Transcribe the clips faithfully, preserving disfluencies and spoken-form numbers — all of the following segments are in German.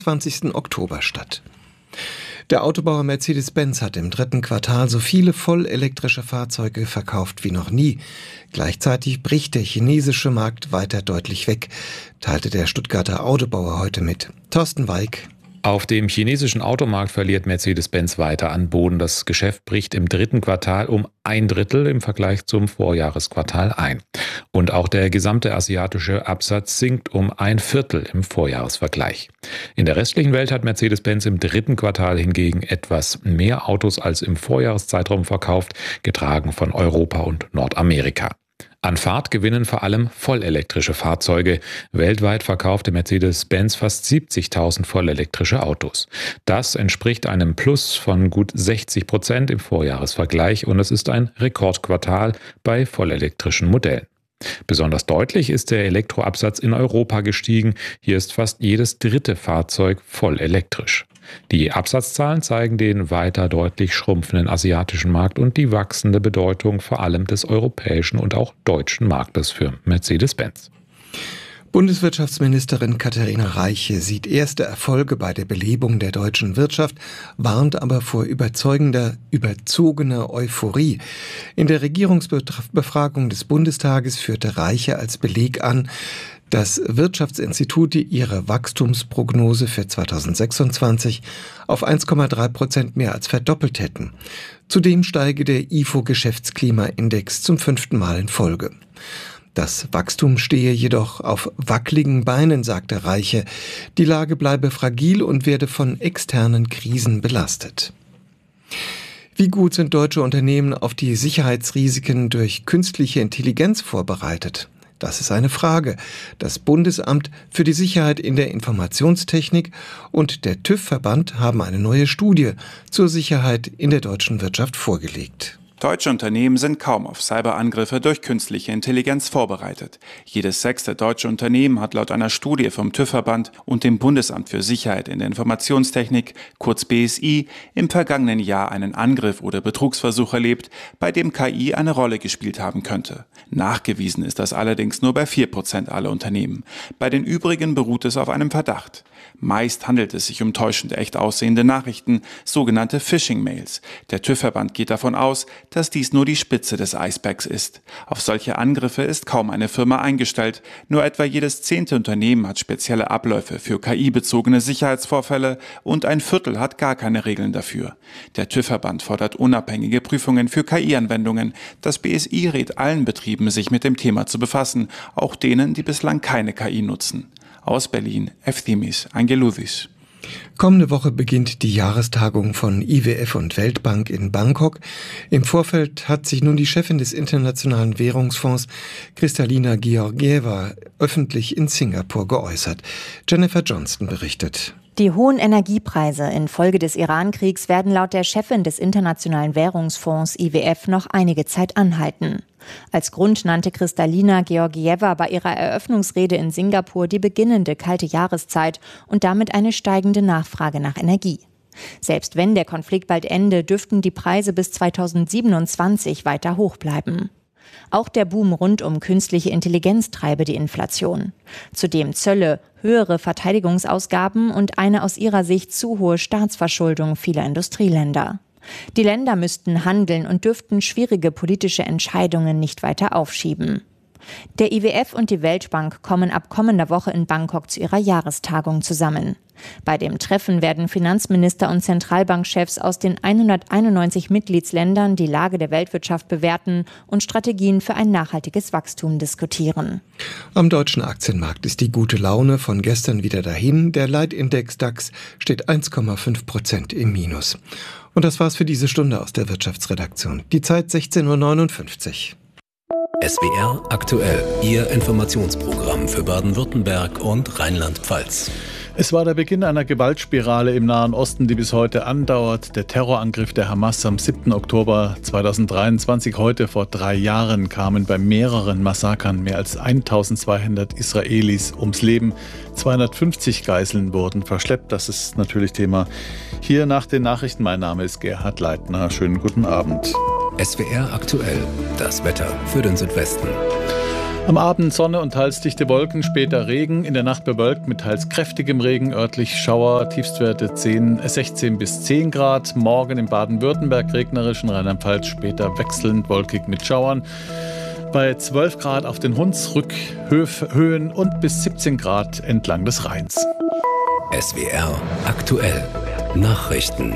zwanzigsten Oktober statt. Der Autobauer Mercedes-Benz hat im dritten Quartal so viele vollelektrische Fahrzeuge verkauft wie noch nie. Gleichzeitig bricht der chinesische Markt weiter deutlich weg, teilte der Stuttgarter Autobauer heute mit. Thorsten Weig. Auf dem chinesischen Automarkt verliert Mercedes-Benz weiter an Boden. Das Geschäft bricht im dritten Quartal um ein Drittel im Vergleich zum Vorjahresquartal ein. Und auch der gesamte asiatische Absatz sinkt um ein Viertel im Vorjahresvergleich. In der restlichen Welt hat Mercedes-Benz im dritten Quartal hingegen etwas mehr Autos als im Vorjahreszeitraum verkauft, getragen von Europa und Nordamerika. An Fahrt gewinnen vor allem vollelektrische Fahrzeuge. Weltweit verkaufte Mercedes-Benz fast siebzigtausend vollelektrische Autos. Das entspricht einem Plus von gut sechzig Prozent im Vorjahresvergleich und es ist ein Rekordquartal bei vollelektrischen Modellen. Besonders deutlich ist der Elektroabsatz in Europa gestiegen. Hier ist fast jedes dritte Fahrzeug vollelektrisch. Die Absatzzahlen zeigen den weiter deutlich schrumpfenden asiatischen Markt und die wachsende Bedeutung vor allem des europäischen und auch deutschen Marktes für Mercedes-Benz. Bundeswirtschaftsministerin Katharina Reiche sieht erste Erfolge bei der Belebung der deutschen Wirtschaft, warnt aber vor überzeugender, überzogener Euphorie. In der Regierungsbefragung des Bundestages führte Reiche als Beleg an, dass Wirtschaftsinstitute ihre Wachstumsprognose für zweitausendsechsundzwanzig auf eins Komma drei Prozent mehr als verdoppelt hätten. Zudem steige der I F O-Geschäftsklimaindex zum fünften Mal in Folge. Das Wachstum stehe jedoch auf wackeligen Beinen, sagte Reiche. Die Lage bleibe fragil und werde von externen Krisen belastet. Wie gut sind deutsche Unternehmen auf die Sicherheitsrisiken durch künstliche Intelligenz vorbereitet? Das ist eine Frage. Das Bundesamt für die Sicherheit in der Informationstechnik und der TÜV-Verband haben eine neue Studie zur Sicherheit in der deutschen Wirtschaft vorgelegt. Deutsche Unternehmen sind kaum auf Cyberangriffe durch künstliche Intelligenz vorbereitet. Jedes sechste deutsche Unternehmen hat laut einer Studie vom TÜV-Verband und dem Bundesamt für Sicherheit in der Informationstechnik, kurz B S I, im vergangenen Jahr einen Angriff oder Betrugsversuch erlebt, bei dem K I eine Rolle gespielt haben könnte. Nachgewiesen ist das allerdings nur bei vier Prozent aller Unternehmen. Bei den übrigen beruht es auf einem Verdacht. Meist handelt es sich um täuschend echt aussehende Nachrichten, sogenannte Phishing-Mails. Der TÜV-Verband geht davon aus, dass dies nur die Spitze des Eisbergs ist. Auf solche Angriffe ist kaum eine Firma eingestellt. Nur etwa jedes zehnte Unternehmen hat spezielle Abläufe für K I-bezogene Sicherheitsvorfälle und ein Viertel hat gar keine Regeln dafür. Der TÜV-Verband fordert unabhängige Prüfungen für K I-Anwendungen. Das B S I rät allen Betrieben, sich mit dem Thema zu befassen, auch denen, die bislang keine K I nutzen. Aus Berlin, Efthimis Angeloudis. Kommende Woche beginnt die Jahrestagung von I W F und Weltbank in Bangkok. Im Vorfeld hat sich nun die Chefin des Internationalen Währungsfonds, Kristalina Georgieva, öffentlich in Singapur geäußert. Jennifer Johnston berichtet. Die hohen Energiepreise infolge des Iran-Kriegs werden laut der Chefin des Internationalen Währungsfonds I W F noch einige Zeit anhalten. Als Grund nannte Kristalina Georgieva bei ihrer Eröffnungsrede in Singapur die beginnende kalte Jahreszeit und damit eine steigende Nachfrage nach Energie. Selbst wenn der Konflikt bald ende, dürften die Preise bis zweitausendsiebenundzwanzig weiter hoch bleiben. Auch der Boom rund um künstliche Intelligenz treibe die Inflation. Zudem Zölle, höhere Verteidigungsausgaben und eine aus ihrer Sicht zu hohe Staatsverschuldung vieler Industrieländer. Die Länder müssten handeln und dürften schwierige politische Entscheidungen nicht weiter aufschieben. Der I W F und die Weltbank kommen ab kommender Woche in Bangkok zu ihrer Jahrestagung zusammen. Bei dem Treffen werden Finanzminister und Zentralbankchefs aus den hunderteinundneunzig Mitgliedsländern die Lage der Weltwirtschaft bewerten und Strategien für ein nachhaltiges Wachstum diskutieren. Am deutschen Aktienmarkt ist die gute Laune von gestern wieder dahin. Der Leitindex DAX steht eins Komma fünf Prozent im Minus. Und das war's für diese Stunde aus der Wirtschaftsredaktion. Die Zeit sechzehn Uhr neunundfünfzig. S W R aktuell, Ihr Informationsprogramm für Baden-Württemberg und Rheinland-Pfalz. Es war der Beginn einer Gewaltspirale im Nahen Osten, die bis heute andauert. Der Terrorangriff der Hamas am siebten Oktober zweitausenddreiundzwanzig, heute vor drei Jahren, kamen bei mehreren Massakern mehr als eintausendzweihundert Israelis ums Leben. zweihundertfünfzig Geiseln wurden verschleppt. Das ist natürlich Thema hier nach den Nachrichten. Mein Name ist Gerhard Leitner. Schönen guten Abend. S W R aktuell, das Wetter für den Südwesten. Am Abend Sonne und teils dichte Wolken, später Regen, in der Nacht bewölkt mit teils kräftigem Regen, örtlich Schauer, Tiefstwerte zehn, sechzehn bis zehn Grad. Morgen in Baden-Württemberg regnerisch, in Rheinland-Pfalz später wechselnd wolkig mit Schauern. Bei zwölf Grad auf den Hunsrückhöhen und bis siebzehn Grad entlang des Rheins. S W R aktuell Nachrichten.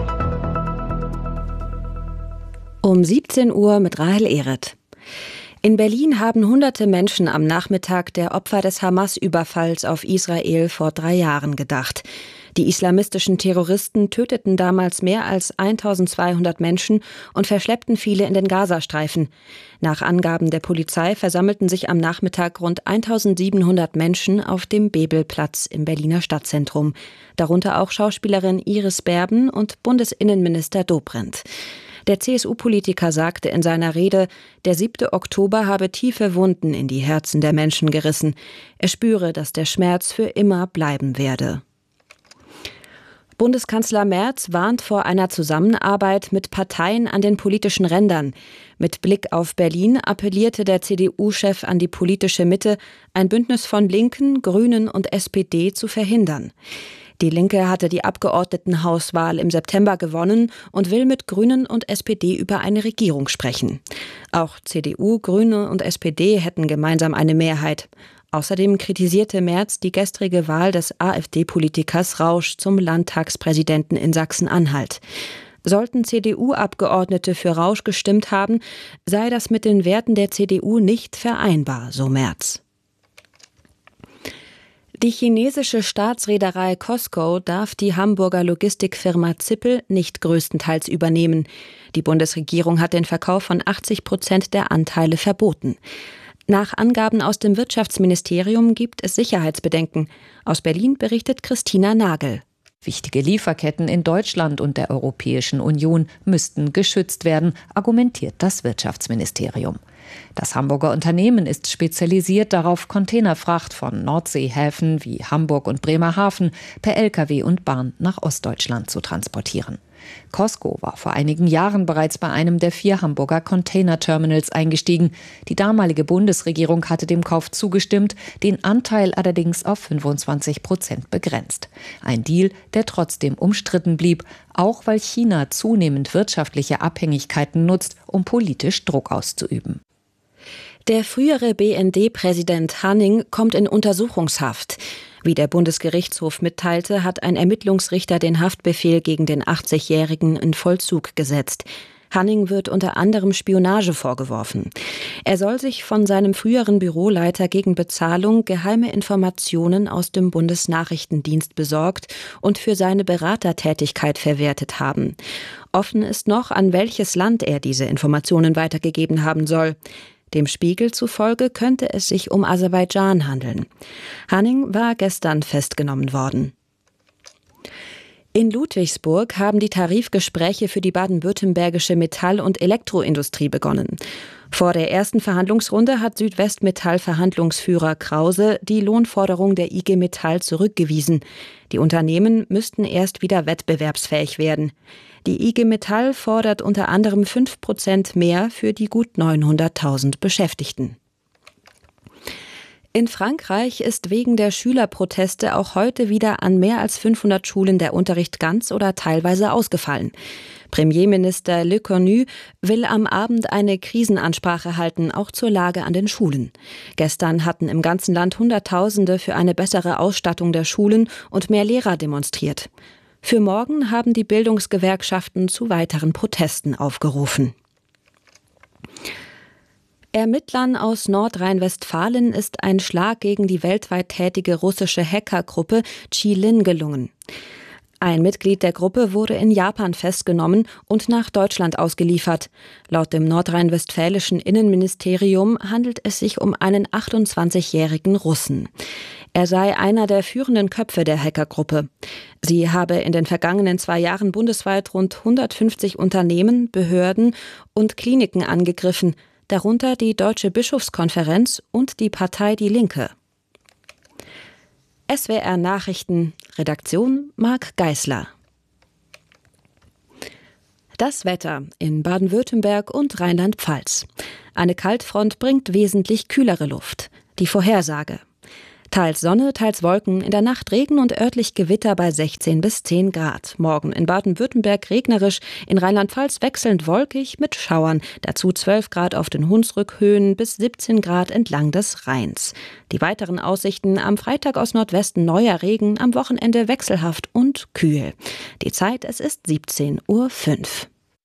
Um siebzehn Uhr mit Rahel Ehret. In Berlin haben hunderte Menschen am Nachmittag der Opfer des Hamas-Überfalls auf Israel vor drei Jahren gedacht. Die islamistischen Terroristen töteten damals mehr als eintausendzweihundert Menschen und verschleppten viele in den Gazastreifen. Nach Angaben der Polizei versammelten sich am Nachmittag rund eintausendsiebenhundert Menschen auf dem Bebelplatz im Berliner Stadtzentrum. Darunter auch Schauspielerin Iris Berben und Bundesinnenminister Dobrindt. Der C S U-Politiker sagte in seiner Rede, der siebte Oktober habe tiefe Wunden in die Herzen der Menschen gerissen. Er spüre, dass der Schmerz für immer bleiben werde. Bundeskanzler Merz warnt vor einer Zusammenarbeit mit Parteien an den politischen Rändern. Mit Blick auf Berlin appellierte der C D U-Chef an die politische Mitte, ein Bündnis von Linken, Grünen und S P D zu verhindern. Die Linke hatte die Abgeordnetenhauswahl im September gewonnen und will mit Grünen und S P D über eine Regierung sprechen. Auch C D U, Grüne und S P D hätten gemeinsam eine Mehrheit. Außerdem kritisierte Merz die gestrige Wahl des AfD-Politikers Rausch zum Landtagspräsidenten in Sachsen-Anhalt. Sollten C D U-Abgeordnete für Rausch gestimmt haben, sei das mit den Werten der C D U nicht vereinbar, so Merz. Die chinesische Staatsreederei COSCO darf die Hamburger Logistikfirma Zippel nicht größtenteils übernehmen. Die Bundesregierung hat den Verkauf von achtzig Prozent der Anteile verboten. Nach Angaben aus dem Wirtschaftsministerium gibt es Sicherheitsbedenken. Aus Berlin berichtet Christina Nagel. Wichtige Lieferketten in Deutschland und der Europäischen Union müssten geschützt werden, argumentiert das Wirtschaftsministerium. Das Hamburger Unternehmen ist spezialisiert darauf, Containerfracht von Nordseehäfen wie Hamburg und Bremerhaven per L K W und Bahn nach Ostdeutschland zu transportieren. COSCO war vor einigen Jahren bereits bei einem der vier Hamburger Containerterminals eingestiegen. Die damalige Bundesregierung hatte dem Kauf zugestimmt, den Anteil allerdings auf fünfundzwanzig Prozent begrenzt. Ein Deal, der trotzdem umstritten blieb, auch weil China zunehmend wirtschaftliche Abhängigkeiten nutzt, um politisch Druck auszuüben. Der frühere B N D-Präsident Hanning kommt in Untersuchungshaft. Wie der Bundesgerichtshof mitteilte, hat ein Ermittlungsrichter den Haftbefehl gegen den achtzigjährigen in Vollzug gesetzt. Hanning wird unter anderem Spionage vorgeworfen. Er soll sich von seinem früheren Büroleiter gegen Bezahlung geheime Informationen aus dem Bundesnachrichtendienst besorgt und für seine Beratertätigkeit verwertet haben. Offen ist noch, an welches Land er diese Informationen weitergegeben haben soll. Dem Spiegel zufolge könnte es sich um Aserbaidschan handeln. Hanning war gestern festgenommen worden. In Ludwigsburg haben die Tarifgespräche für die baden-württembergische Metall- und Elektroindustrie begonnen. Vor der ersten Verhandlungsrunde hat Südwestmetall-Verhandlungsführer Krause die Lohnforderung der I G Metall zurückgewiesen. Die Unternehmen müssten erst wieder wettbewerbsfähig werden. Die I G Metall fordert unter anderem fünf Prozent mehr für die gut neunhunderttausend Beschäftigten. In Frankreich ist wegen der Schülerproteste auch heute wieder an mehr als fünfhundert Schulen der Unterricht ganz oder teilweise ausgefallen. Premierminister Le Cornu will am Abend eine Krisenansprache halten, auch zur Lage an den Schulen. Gestern hatten im ganzen Land Hunderttausende für eine bessere Ausstattung der Schulen und mehr Lehrer demonstriert. Für morgen haben die Bildungsgewerkschaften zu weiteren Protesten aufgerufen. Ermittlern aus Nordrhein-Westfalen ist ein Schlag gegen die weltweit tätige russische Hackergruppe Qilin gelungen. Ein Mitglied der Gruppe wurde in Japan festgenommen und nach Deutschland ausgeliefert. Laut dem nordrhein-westfälischen Innenministerium handelt es sich um einen achtundzwanzigjährigen Russen. Er sei einer der führenden Köpfe der Hackergruppe. Sie habe in den vergangenen zwei Jahren bundesweit rund hundertfünfzig Unternehmen, Behörden und Kliniken angegriffen, darunter die Deutsche Bischofskonferenz und die Partei Die Linke. S W R Nachrichten, Redaktion Marc Geisler. Das Wetter in Baden-Württemberg und Rheinland-Pfalz. Eine Kaltfront bringt wesentlich kühlere Luft. Die Vorhersage. Teils Sonne, teils Wolken, in der Nacht Regen und örtlich Gewitter bei sechzehn bis zehn Grad. Morgen in Baden-Württemberg regnerisch, in Rheinland-Pfalz wechselnd wolkig mit Schauern. Dazu zwölf Grad auf den Hunsrückhöhen bis siebzehn Grad entlang des Rheins. Die weiteren Aussichten: am Freitag aus Nordwesten neuer Regen, am Wochenende wechselhaft und kühl. Die Zeit, es ist siebzehn Uhr fünf.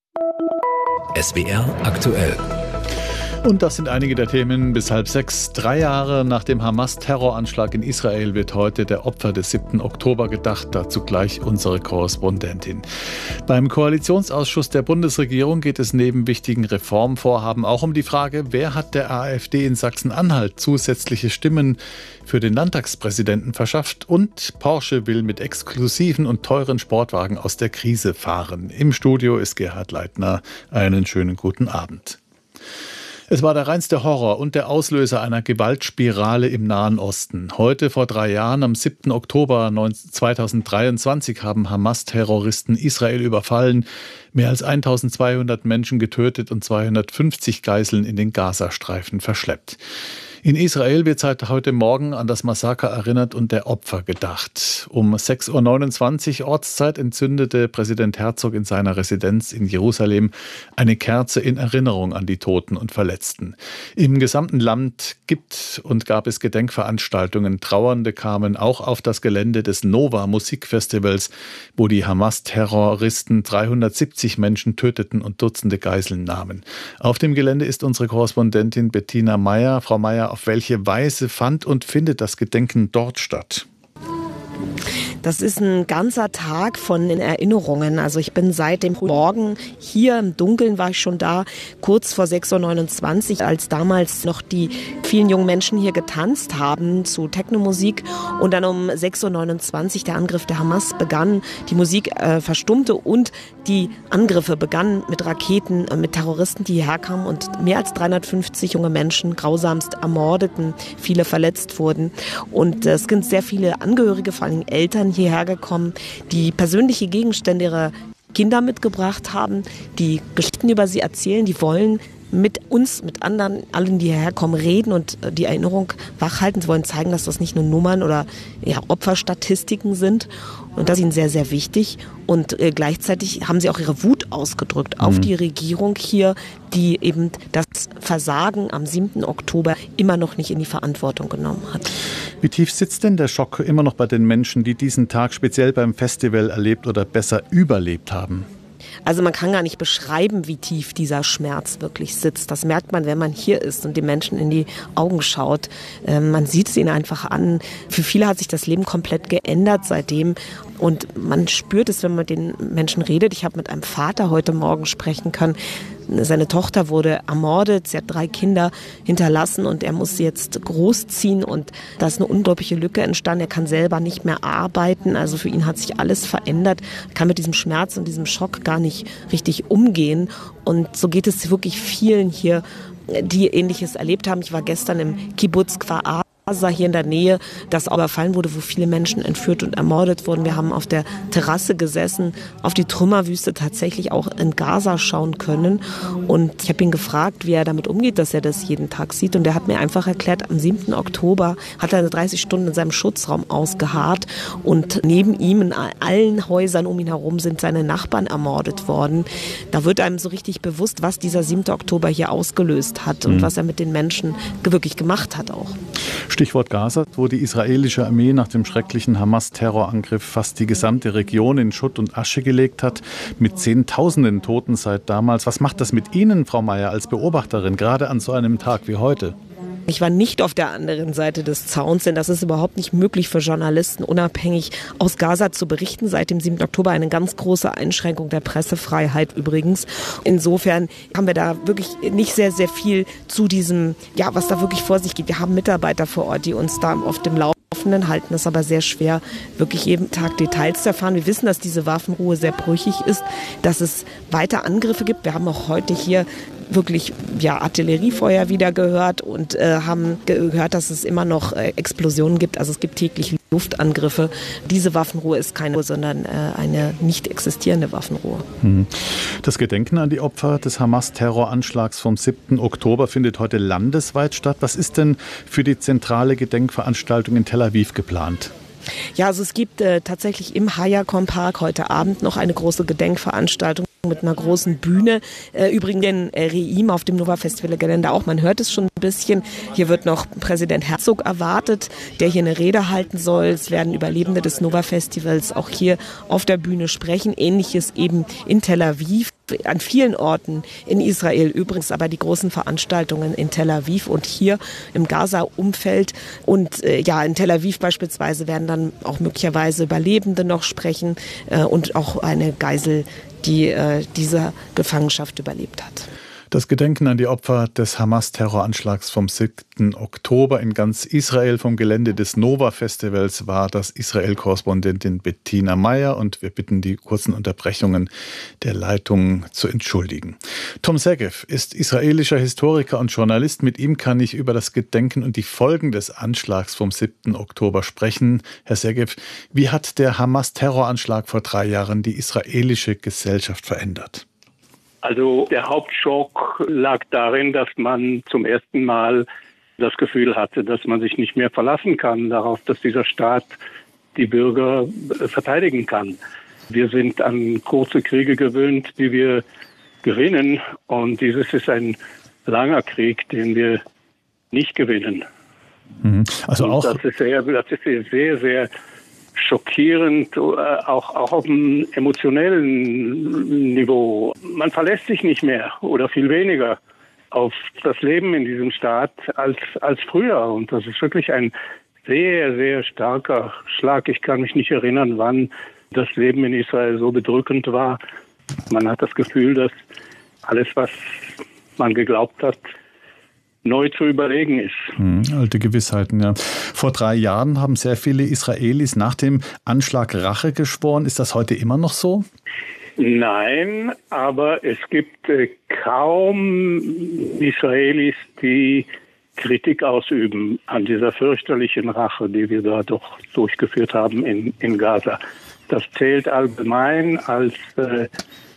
S W R aktuell. Und das sind einige der Themen bis halb sechs. Drei Jahre nach dem Hamas-Terroranschlag in Israel wird heute der Opfer des siebten Oktober gedacht. Dazu gleich unsere Korrespondentin. Beim Koalitionsausschuss der Bundesregierung geht es neben wichtigen Reformvorhaben auch um die Frage, wer hat der AfD in Sachsen-Anhalt zusätzliche Stimmen für den Landtagspräsidenten verschafft, und Porsche will mit exklusiven und teuren Sportwagen aus der Krise fahren. Im Studio ist Gerhard Leitner. Einen schönen guten Abend. Es war der reinste Horror und der Auslöser einer Gewaltspirale im Nahen Osten. Heute vor drei Jahren, am siebten Oktober zweitausenddreiundzwanzig, haben Hamas-Terroristen Israel überfallen, mehr als eintausendzweihundert Menschen getötet und zweihundertfünfzig Geiseln in den Gazastreifen verschleppt. In Israel wird seit heute Morgen an das Massaker erinnert und der Opfer gedacht. Um sechs Uhr neunundzwanzig Ortszeit entzündete Präsident Herzog in seiner Residenz in Jerusalem eine Kerze in Erinnerung an die Toten und Verletzten. Im gesamten Land gibt und gab es Gedenkveranstaltungen. Trauernde kamen auch auf das Gelände des Nova Musikfestivals, wo die Hamas-Terroristen dreihundertsiebzig Menschen töteten und Dutzende Geiseln nahmen. Auf dem Gelände ist unsere Korrespondentin Bettina Meyer. Frau Meyer, auf welche Weise fand und findet das Gedenken dort statt? Das ist ein ganzer Tag von Erinnerungen. Also ich bin seit dem Morgen hier, im Dunkeln war ich schon da, kurz vor sechs Uhr neunundzwanzig, als damals noch die vielen jungen Menschen hier getanzt haben zu Techno-Musik. Und dann um sechs Uhr neunundzwanzig der Angriff der Hamas begann, die Musik äh, verstummte und die Angriffe begannen mit Raketen, äh, mit Terroristen, die hierher kamen und mehr als dreihundertfünfzig junge Menschen grausamst ermordeten, viele verletzt wurden. Und äh, es sind sehr viele Angehörige, vor allem Eltern, hierher gekommen, die persönliche Gegenstände ihrer Kinder mitgebracht haben, die Geschichten über sie erzählen, die wollen mit uns, mit anderen, allen, die hierher kommen, reden und die Erinnerung wachhalten. Sie wollen zeigen, dass das nicht nur Nummern oder ja, Opferstatistiken sind. Und das ist ihnen sehr, sehr wichtig. Und äh, gleichzeitig haben sie auch ihre Wut ausgedrückt auf mhm. die Regierung hier, die eben das Versagen am siebten Oktober immer noch nicht in die Verantwortung genommen hat. Wie tief sitzt denn der Schock immer noch bei den Menschen, die diesen Tag speziell beim Festival erlebt oder besser überlebt haben? Also man kann gar nicht beschreiben, wie tief dieser Schmerz wirklich sitzt. Das merkt man, wenn man hier ist und den Menschen in die Augen schaut. Ähm, man sieht es ihnen einfach an. Für viele hat sich das Leben komplett geändert seitdem. Und man spürt es, wenn man mit den Menschen redet. Ich habe mit einem Vater heute Morgen sprechen können. Seine Tochter wurde ermordet, sie hat drei Kinder hinterlassen und er muss sie jetzt großziehen und da ist eine unglaubliche Lücke entstanden. Er kann selber nicht mehr arbeiten, also für ihn hat sich alles verändert. Er kann mit diesem Schmerz und diesem Schock gar nicht richtig umgehen und so geht es wirklich vielen hier, die Ähnliches erlebt haben. Ich war gestern im Kibbutz Kfar Aza hier in der Nähe, das überfallen wurde, wo viele Menschen entführt und ermordet wurden. Wir haben auf der Terrasse gesessen, auf die Trümmerwüste tatsächlich auch in Gaza schauen können. Und ich habe ihn gefragt, wie er damit umgeht, dass er das jeden Tag sieht. Und er hat mir einfach erklärt, am siebten Oktober hat er dreißig Stunden in seinem Schutzraum ausgeharrt. Und neben ihm in allen Häusern um ihn herum sind seine Nachbarn ermordet worden. Da wird einem so richtig bewusst, was dieser siebte Oktober hier ausgelöst hat und mhm. was er mit den Menschen wirklich gemacht hat auch. Stichwort Gaza, wo die israelische Armee nach dem schrecklichen Hamas-Terrorangriff fast die gesamte Region in Schutt und Asche gelegt hat, mit Zehntausenden Toten seit damals. Was macht das mit Ihnen, Frau Meyer, als Beobachterin, gerade an so einem Tag wie heute? Ich war nicht auf der anderen Seite des Zauns, denn das ist überhaupt nicht möglich für Journalisten, unabhängig aus Gaza zu berichten. Seit dem siebten Oktober eine ganz große Einschränkung der Pressefreiheit übrigens. Insofern haben wir da wirklich nicht sehr, sehr viel zu diesem, ja, was da wirklich vor sich geht. Wir haben Mitarbeiter vor Ort, die uns da auf dem Laufenden halten. Das ist aber sehr schwer, wirklich jeden Tag Details zu erfahren. Wir wissen, dass diese Waffenruhe sehr brüchig ist, dass es weiter Angriffe gibt. Wir haben auch heute hier wirklich ja, Artilleriefeuer wieder gehört und äh, haben gehört, dass es immer noch äh, Explosionen gibt. Also es gibt täglich Luftangriffe. Diese Waffenruhe ist keine, sondern eine nicht existierende Waffenruhe. Das Gedenken an die Opfer des Hamas-Terroranschlags vom siebten Oktober findet heute landesweit statt. Was ist denn für die zentrale Gedenkveranstaltung in Tel Aviv geplant? Ja, also es gibt äh, tatsächlich im Hayakon Park heute Abend noch eine große Gedenkveranstaltung mit einer großen Bühne. Äh, übrigens den äh, Reim auf dem Nova Festival Gelände auch. Man hört es schon ein bisschen. Hier wird noch Präsident Herzog erwartet, der hier eine Rede halten soll. Es werden Überlebende des Nova Festivals auch hier auf der Bühne sprechen. Ähnliches eben in Tel Aviv. An vielen Orten in Israel übrigens, aber die großen Veranstaltungen in Tel Aviv und hier im Gaza-Umfeld. Und äh, ja, in Tel Aviv beispielsweise werden dann auch möglicherweise Überlebende noch sprechen äh, und auch eine Geisel, die äh, diese Gefangenschaft überlebt hat. Das Gedenken an die Opfer des Hamas-Terroranschlags vom siebten Oktober in ganz Israel vom Gelände des Nova-Festivals war das Israel-Korrespondentin Bettina Meyer und wir bitten die kurzen Unterbrechungen der Leitung zu entschuldigen. Tom Segev ist israelischer Historiker und Journalist. Mit ihm kann ich über das Gedenken und die Folgen des Anschlags vom siebten Oktober sprechen. Herr Segev, wie hat der Hamas-Terroranschlag vor drei Jahren die israelische Gesellschaft verändert? Also der Hauptschock lag darin, dass man zum ersten Mal das Gefühl hatte, dass man sich nicht mehr verlassen kann darauf, dass dieser Staat die Bürger verteidigen kann. Wir sind an kurze Kriege gewöhnt, die wir gewinnen. Und dieses ist ein langer Krieg, den wir nicht gewinnen. Also auch das ist sehr, das ist sehr, sehr schockierend, auch, auch auf einem emotionellen Niveau. Man verlässt sich nicht mehr oder viel weniger auf das Leben in diesem Staat als, als früher. Und das ist wirklich ein sehr, sehr starker Schlag. Ich kann mich nicht erinnern, wann das Leben in Israel so bedrückend war. Man hat das Gefühl, dass alles, was man geglaubt hat, neu zu überlegen ist. Hm, alte Gewissheiten, ja. Vor drei Jahren haben sehr viele Israelis nach dem Anschlag Rache geschworen. Ist das heute immer noch so? Nein, aber es gibt äh, kaum Israelis, die Kritik ausüben an dieser fürchterlichen Rache, die wir da doch durchgeführt haben in, in Gaza. Das zählt allgemein als äh,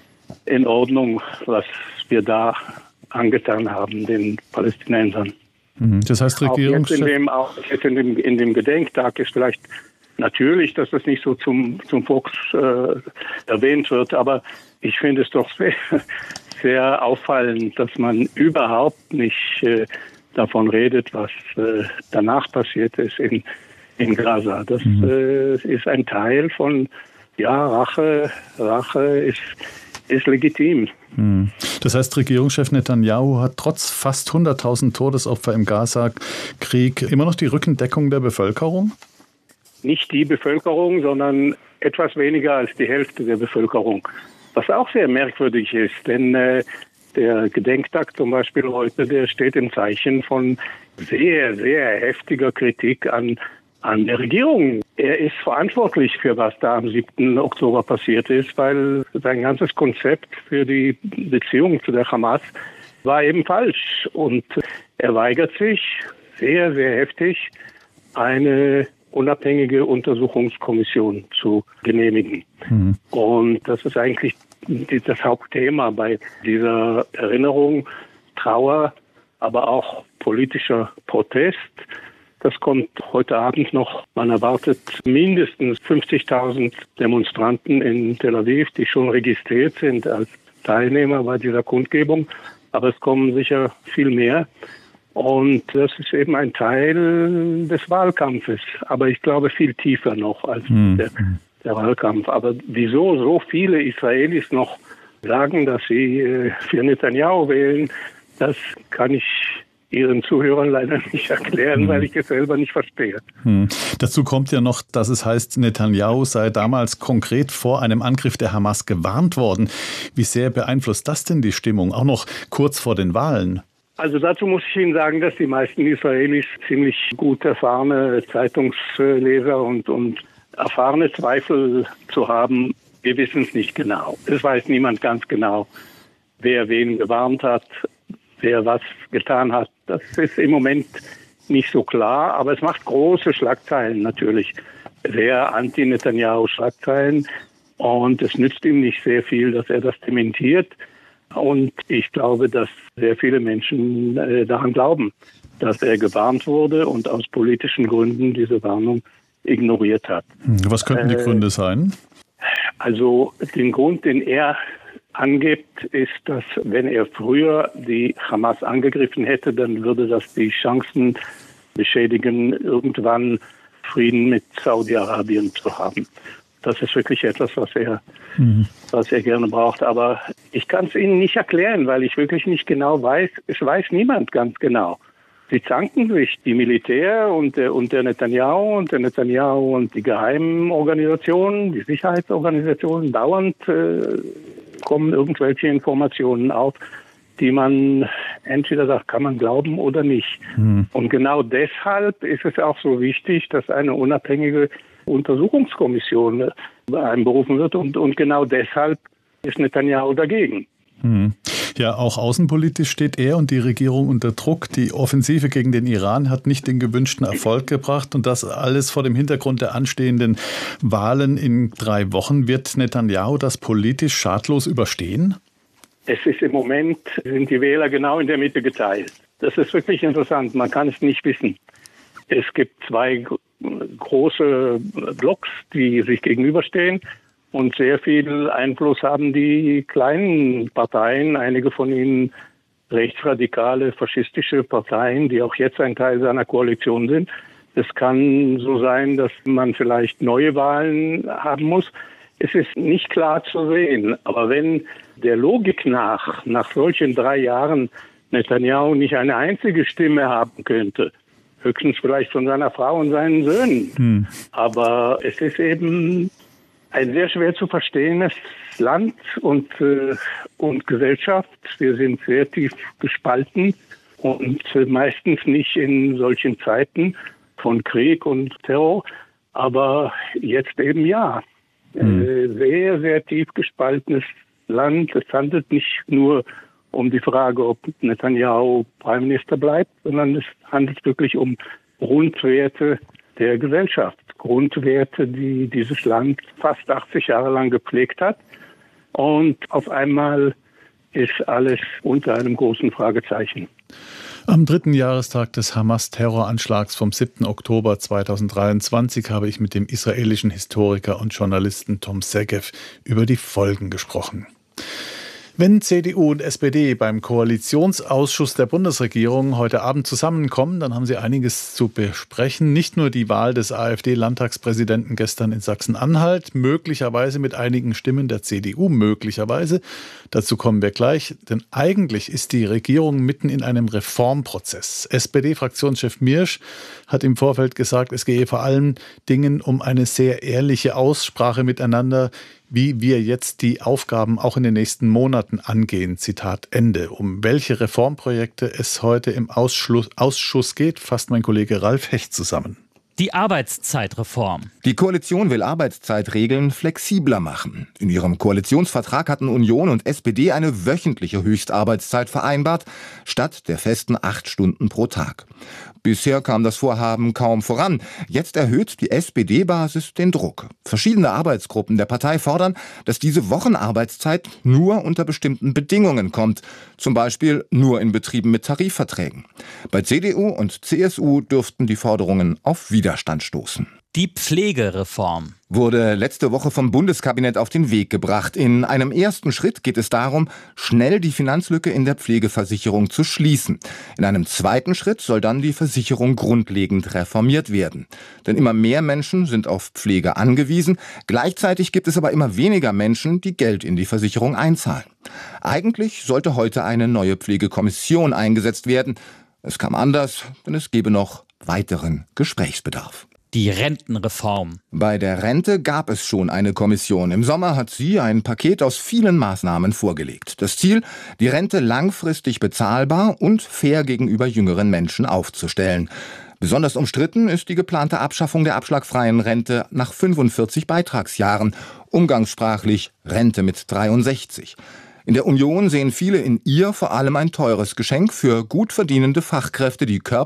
in Ordnung, was wir da angetan haben, den Palästinensern. Das heißt, Regierungschef... Auch jetzt in dem, auch jetzt in dem, in dem Gedenktag ist vielleicht natürlich, dass das nicht so zum, zum Volks äh, erwähnt wird, aber ich finde es doch sehr, sehr auffallend, dass man überhaupt nicht äh, davon redet, was äh, danach passiert ist in, in Gaza. Das mhm. äh, ist ein Teil von, ja, Rache, Rache ist, ist legitim. Das heißt, Regierungschef Netanyahu hat trotz fast hunderttausend Todesopfer im Gaza-Krieg immer noch die Rückendeckung der Bevölkerung? Nicht die Bevölkerung, sondern etwas weniger als die Hälfte der Bevölkerung. Was auch sehr merkwürdig ist, denn äh, der Gedenktag zum Beispiel heute, der steht im Zeichen von sehr, sehr heftiger Kritik an an der Regierung. Er ist verantwortlich für was da am siebten Oktober passiert ist, weil sein ganzes Konzept für die Beziehung zu der Hamas war eben falsch. Und er weigert sich sehr, sehr heftig, eine unabhängige Untersuchungskommission zu genehmigen. Mhm. Und das ist eigentlich das Hauptthema bei dieser Erinnerung, Trauer, aber auch politischer Protest. Das kommt heute Abend noch. Man erwartet mindestens fünfzigtausend Demonstranten in Tel Aviv, die schon registriert sind als Teilnehmer bei dieser Kundgebung. Aber es kommen sicher viel mehr. Und das ist eben ein Teil des Wahlkampfes. Aber ich glaube viel tiefer noch als mhm. der, der Wahlkampf. Aber wieso so viele Israelis noch sagen, dass sie äh, für Netanyahu wählen, das kann ich Ihren Zuhörern leider nicht erklären, hm. weil ich es selber nicht verstehe. Hm. Dazu kommt ja noch, dass es heißt, Netanyahu sei damals konkret vor einem Angriff der Hamas gewarnt worden. Wie sehr beeinflusst das denn die Stimmung, auch noch kurz vor den Wahlen? Also dazu muss ich Ihnen sagen, dass die meisten Israelis ziemlich gut erfahrene Zeitungsleser und, und erfahrene Zweifel zu haben. Wir wissen es nicht genau. Es weiß niemand ganz genau, wer wen gewarnt hat, wer was getan hat. Das ist im Moment nicht so klar, aber es macht große Schlagzeilen natürlich, sehr anti-Netanyahu-Schlagzeilen. Und es nützt ihm nicht sehr viel, dass er das dementiert. Und ich glaube, dass sehr viele Menschen äh, daran glauben, dass er gewarnt wurde und aus politischen Gründen diese Warnung ignoriert hat. Was könnten die äh, Gründe sein? Also den Grund, den er angibt, ist, dass wenn er früher die Hamas angegriffen hätte, dann würde das die Chancen beschädigen, irgendwann Frieden mit Saudi-Arabien zu haben. Das ist wirklich etwas, was er, mhm. was er gerne braucht. Aber ich kann es Ihnen nicht erklären, weil ich wirklich nicht genau weiß. Es weiß niemand ganz genau. Sie zanken sich, die Militär und der, und der Netanyahu und der Netanyahu und die geheimen Organisationen, die Sicherheitsorganisationen. Dauernd äh, kommen irgendwelche Informationen auf, die man entweder sagt, kann man glauben oder nicht. Mhm. Und genau deshalb ist es auch so wichtig, dass eine unabhängige Untersuchungskommission einberufen wird. Und, und genau deshalb ist Netanyahu dagegen. Hm. Ja, auch außenpolitisch steht er und die Regierung unter Druck. Die Offensive gegen den Iran hat nicht den gewünschten Erfolg gebracht. Und das alles vor dem Hintergrund der anstehenden Wahlen in drei Wochen. Wird Netanyahu das politisch schadlos überstehen? Es ist im Moment, sind die Wähler genau in der Mitte geteilt. Das ist wirklich interessant. Man kann es nicht wissen. Es gibt zwei große Blocks, die sich gegenüberstehen und sehr viel Einfluss haben die kleinen Parteien, einige von ihnen rechtsradikale, faschistische Parteien, die auch jetzt ein Teil seiner Koalition sind. Es kann so sein, dass man vielleicht neue Wahlen haben muss. Es ist nicht klar zu sehen, aber wenn der Logik nach, nach solchen drei Jahren Netanyahu nicht eine einzige Stimme haben könnte, höchstens vielleicht von seiner Frau und seinen Söhnen. Hm. Aber es ist eben ein sehr schwer zu verstehendes Land und, äh, und Gesellschaft. Wir sind sehr tief gespalten und äh, meistens nicht in solchen Zeiten von Krieg und Terror. Aber jetzt eben ja. Hm. Äh, sehr, sehr tief gespaltenes Land. Es handelt nicht nur um die Frage, ob Netanyahu Premierminister bleibt, sondern es handelt wirklich um Grundwerte der Gesellschaft. Grundwerte, die dieses Land fast achtzig Jahre lang gepflegt hat. Und auf einmal ist alles unter einem großen Fragezeichen. Am dritten Jahrestag des Hamas-Terroranschlags vom siebten Oktober zweitausenddreiundzwanzig habe ich mit dem israelischen Historiker und Journalisten Tom Segev über die Folgen gesprochen. Wenn C D U und S P D beim Koalitionsausschuss der Bundesregierung heute Abend zusammenkommen, dann haben sie einiges zu besprechen. Nicht nur die Wahl des AfD-Landtagspräsidenten gestern in Sachsen-Anhalt, möglicherweise mit einigen Stimmen der C D U, möglicherweise. Dazu kommen wir gleich, denn eigentlich ist die Regierung mitten in einem Reformprozess. S P D-Fraktionschef Miersch hat im Vorfeld gesagt, es gehe vor allen Dingen um eine sehr ehrliche Aussprache miteinander, wie wir jetzt die Aufgaben auch in den nächsten Monaten angehen. Zitat Ende. Um welche Reformprojekte es heute im Ausschuss, Ausschuss geht, fasst mein Kollege Ralf Hecht zusammen. Die Arbeitszeitreform. Die Koalition will Arbeitszeitregeln flexibler machen. In ihrem Koalitionsvertrag hatten Union und S P D eine wöchentliche Höchstarbeitszeit vereinbart, statt der festen acht Stunden pro Tag. Bisher kam das Vorhaben kaum voran. Jetzt erhöht die S P D-Basis den Druck. Verschiedene Arbeitsgruppen der Partei fordern, dass diese Wochenarbeitszeit nur unter bestimmten Bedingungen kommt. Zum Beispiel nur in Betrieben mit Tarifverträgen. Bei C D U und C S U dürften die Forderungen auf Widerstand stoßen. Die Pflegereform wurde letzte Woche vom Bundeskabinett auf den Weg gebracht. In einem ersten Schritt geht es darum, schnell die Finanzlücke in der Pflegeversicherung zu schließen. In einem zweiten Schritt soll dann die Versicherung grundlegend reformiert werden. Denn immer mehr Menschen sind auf Pflege angewiesen. Gleichzeitig gibt es aber immer weniger Menschen, die Geld in die Versicherung einzahlen. Eigentlich sollte heute eine neue Pflegekommission eingesetzt werden. Es kam anders, denn es gäbe noch weiteren Gesprächsbedarf. Die Rentenreform. Bei der Rente gab es schon eine Kommission. Im Sommer hat sie ein Paket aus vielen Maßnahmen vorgelegt. Das Ziel, die Rente langfristig bezahlbar und fair gegenüber jüngeren Menschen aufzustellen. Besonders umstritten ist die geplante Abschaffung der abschlagfreien Rente nach fünfundvierzig Beitragsjahren, umgangssprachlich Rente mit dreiundsechzig. In der Union sehen viele in ihr vor allem ein teures Geschenk für gut verdienende Fachkräfte, die körperlich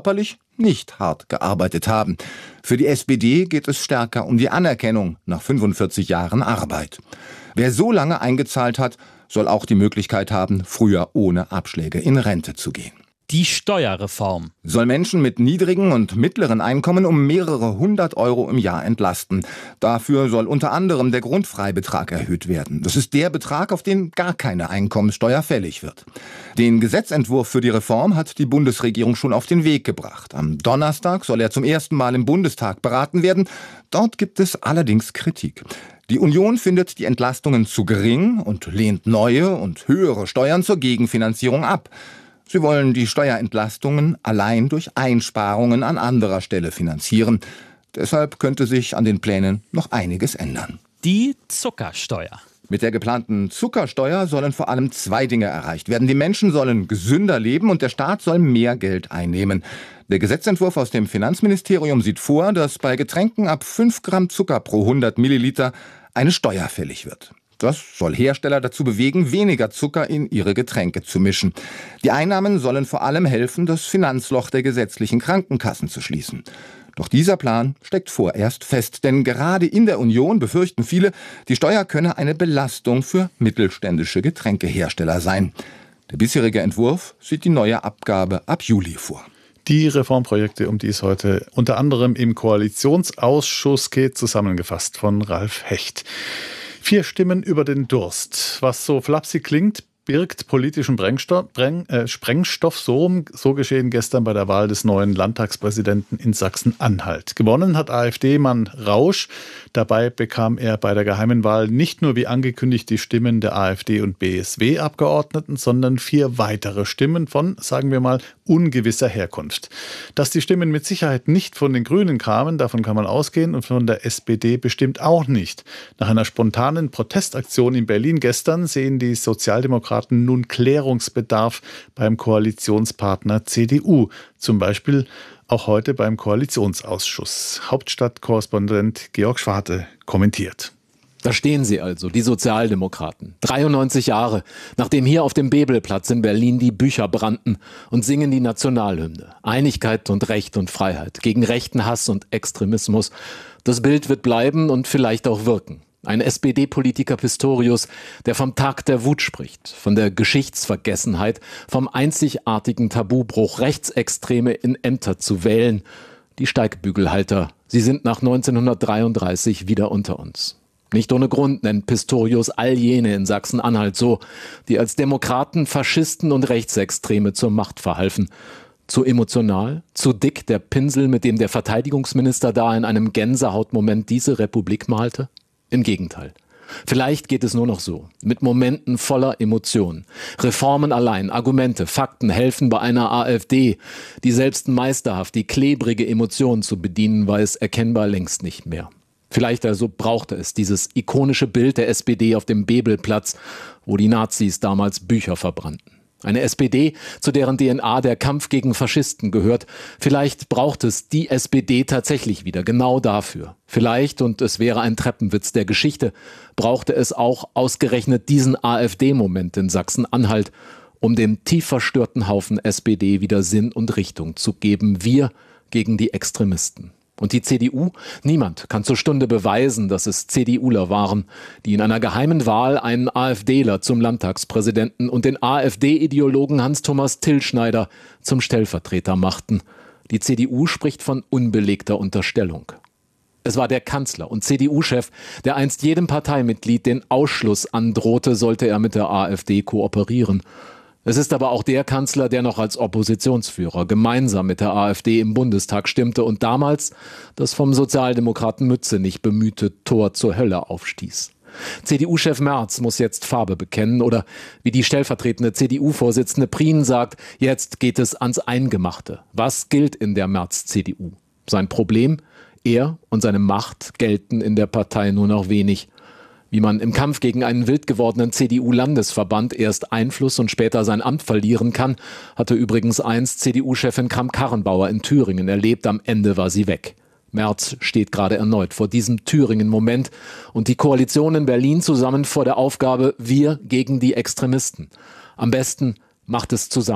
nicht hart gearbeitet haben. Für die S P D geht es stärker um die Anerkennung nach fünfundvierzig Jahren Arbeit. Wer so lange eingezahlt hat, soll auch die Möglichkeit haben, früher ohne Abschläge in Rente zu gehen. Die Steuerreform soll Menschen mit niedrigen und mittleren Einkommen um mehrere hundert Euro im Jahr entlasten. Dafür soll unter anderem der Grundfreibetrag erhöht werden. Das ist der Betrag, auf den gar keine Einkommensteuer fällig wird. Den Gesetzentwurf für die Reform hat die Bundesregierung schon auf den Weg gebracht. Am Donnerstag soll er zum ersten Mal im Bundestag beraten werden. Dort gibt es allerdings Kritik. Die Union findet die Entlastungen zu gering und lehnt neue und höhere Steuern zur Gegenfinanzierung ab. Sie wollen die Steuerentlastungen allein durch Einsparungen an anderer Stelle finanzieren. Deshalb könnte sich an den Plänen noch einiges ändern. Die Zuckersteuer. Mit der geplanten Zuckersteuer sollen vor allem zwei Dinge erreicht werden. Die Menschen sollen gesünder leben und der Staat soll mehr Geld einnehmen. Der Gesetzentwurf aus dem Finanzministerium sieht vor, dass bei Getränken ab fünf Gramm Zucker pro hundert Milliliter eine Steuer fällig wird. Das soll Hersteller dazu bewegen, weniger Zucker in ihre Getränke zu mischen. Die Einnahmen sollen vor allem helfen, das Finanzloch der gesetzlichen Krankenkassen zu schließen. Doch dieser Plan steckt vorerst fest, denn gerade in der Union befürchten viele, die Steuer könne eine Belastung für mittelständische Getränkehersteller sein. Der bisherige Entwurf sieht die neue Abgabe ab Juli vor. Die Reformprojekte, um die es heute unter anderem im Koalitionsausschuss geht, zusammengefasst von Ralf Hecht. Vier Stimmen über den Durst. Was so flapsig klingt, birgt politischen Brennstoff, Brenn, äh, Sprengstoff. So, so geschehen gestern bei der Wahl des neuen Landtagspräsidenten in Sachsen-Anhalt. Gewonnen hat AfD-Mann Rausch. Dabei bekam er bei der geheimen Wahl nicht nur wie angekündigt die Stimmen der AfD und B S W-Abgeordneten, sondern vier weitere Stimmen von, sagen wir mal, ungewisser Herkunft. Dass die Stimmen mit Sicherheit nicht von den Grünen kamen, davon kann man ausgehen, und von der S P D bestimmt auch nicht. Nach einer spontanen Protestaktion in Berlin gestern sehen die Sozialdemokraten nun Klärungsbedarf beim Koalitionspartner C D U. Zum Beispiel auch heute beim Koalitionsausschuss. Hauptstadtkorrespondent Georg Schwarte kommentiert. Da stehen sie also, die Sozialdemokraten. dreiundneunzig Jahre, nachdem hier auf dem Bebelplatz in Berlin die Bücher brannten, und singen die Nationalhymne. Einigkeit und Recht und Freiheit gegen rechten Hass und Extremismus. Das Bild wird bleiben und vielleicht auch wirken. Ein S P D-Politiker Pistorius, der vom Tag der Wut spricht, von der Geschichtsvergessenheit, vom einzigartigen Tabubruch, Rechtsextreme in Ämter zu wählen. Die Steigbügelhalter, sie sind nach neunzehnhundertdreiunddreißig wieder unter uns. Nicht ohne Grund nennt Pistorius all jene in Sachsen-Anhalt so, die als Demokraten, Faschisten und Rechtsextreme zur Macht verhalfen. Zu emotional, zu dick der Pinsel, mit dem der Verteidigungsminister da in einem Gänsehautmoment diese Republik malte? Im Gegenteil. Vielleicht geht es nur noch so, mit Momenten voller Emotionen. Reformen allein, Argumente, Fakten helfen bei einer AfD, die selbst meisterhaft die klebrige Emotion zu bedienen weiß, erkennbar längst nicht mehr. Vielleicht also brauchte es dieses ikonische Bild der S P D auf dem Bebelplatz, wo die Nazis damals Bücher verbrannten. Eine S P D, zu deren D N A der Kampf gegen Faschisten gehört. Vielleicht braucht es die S P D tatsächlich wieder, genau dafür. Vielleicht, und es wäre ein Treppenwitz der Geschichte, brauchte es auch ausgerechnet diesen AfD-Moment in Sachsen-Anhalt, um dem tief verstörten Haufen S P D wieder Sinn und Richtung zu geben. Wir gegen die Extremisten. Und die C D U? Niemand kann zur Stunde beweisen, dass es CDUler waren, die in einer geheimen Wahl einen AfDler zum Landtagspräsidenten und den AfD-Ideologen Hans-Thomas Tillschneider zum Stellvertreter machten. Die C D U spricht von unbelegter Unterstellung. Es war der Kanzler und C D U-Chef, der einst jedem Parteimitglied den Ausschluss androhte, sollte er mit der AfD kooperieren. Es ist aber auch der Kanzler, der noch als Oppositionsführer gemeinsam mit der AfD im Bundestag stimmte und damals das vom Sozialdemokraten Mützenich bemühte Tor zur Hölle aufstieß. C D U-Chef Merz muss jetzt Farbe bekennen oder, wie die stellvertretende C D U-Vorsitzende Prien sagt, jetzt geht es ans Eingemachte. Was gilt in der Merz-C D U? Sein Problem? Er und seine Macht gelten in der Partei nur noch wenig. Wie man im Kampf gegen einen wild gewordenen C D U-Landesverband erst Einfluss und später sein Amt verlieren kann, hatte übrigens einst C D U-Chefin Kramp-Karrenbauer in Thüringen erlebt. Am Ende war sie weg. Merz steht gerade erneut vor diesem Thüringen-Moment und die Koalition in Berlin zusammen vor der Aufgabe, wir gegen die Extremisten. Am besten macht es zusammen.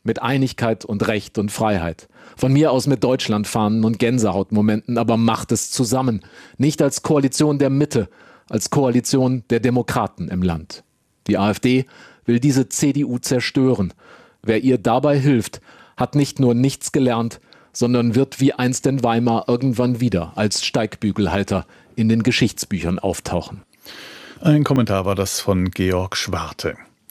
mit Einigkeit und Recht und Freiheit. Von mir aus mit Deutschlandfahnen und Gänsehautmomenten, aber macht es zusammen. Nicht als Koalition der Mitte, als Koalition der Demokraten im Land. Die AfD will diese C D U zerstören. Wer ihr dabei hilft, hat nicht nur nichts gelernt, sondern wird wie einst in Weimar irgendwann wieder als Steigbügelhalter in den Geschichtsbüchern auftauchen. Ein Kommentar war das von Georg Schwarte.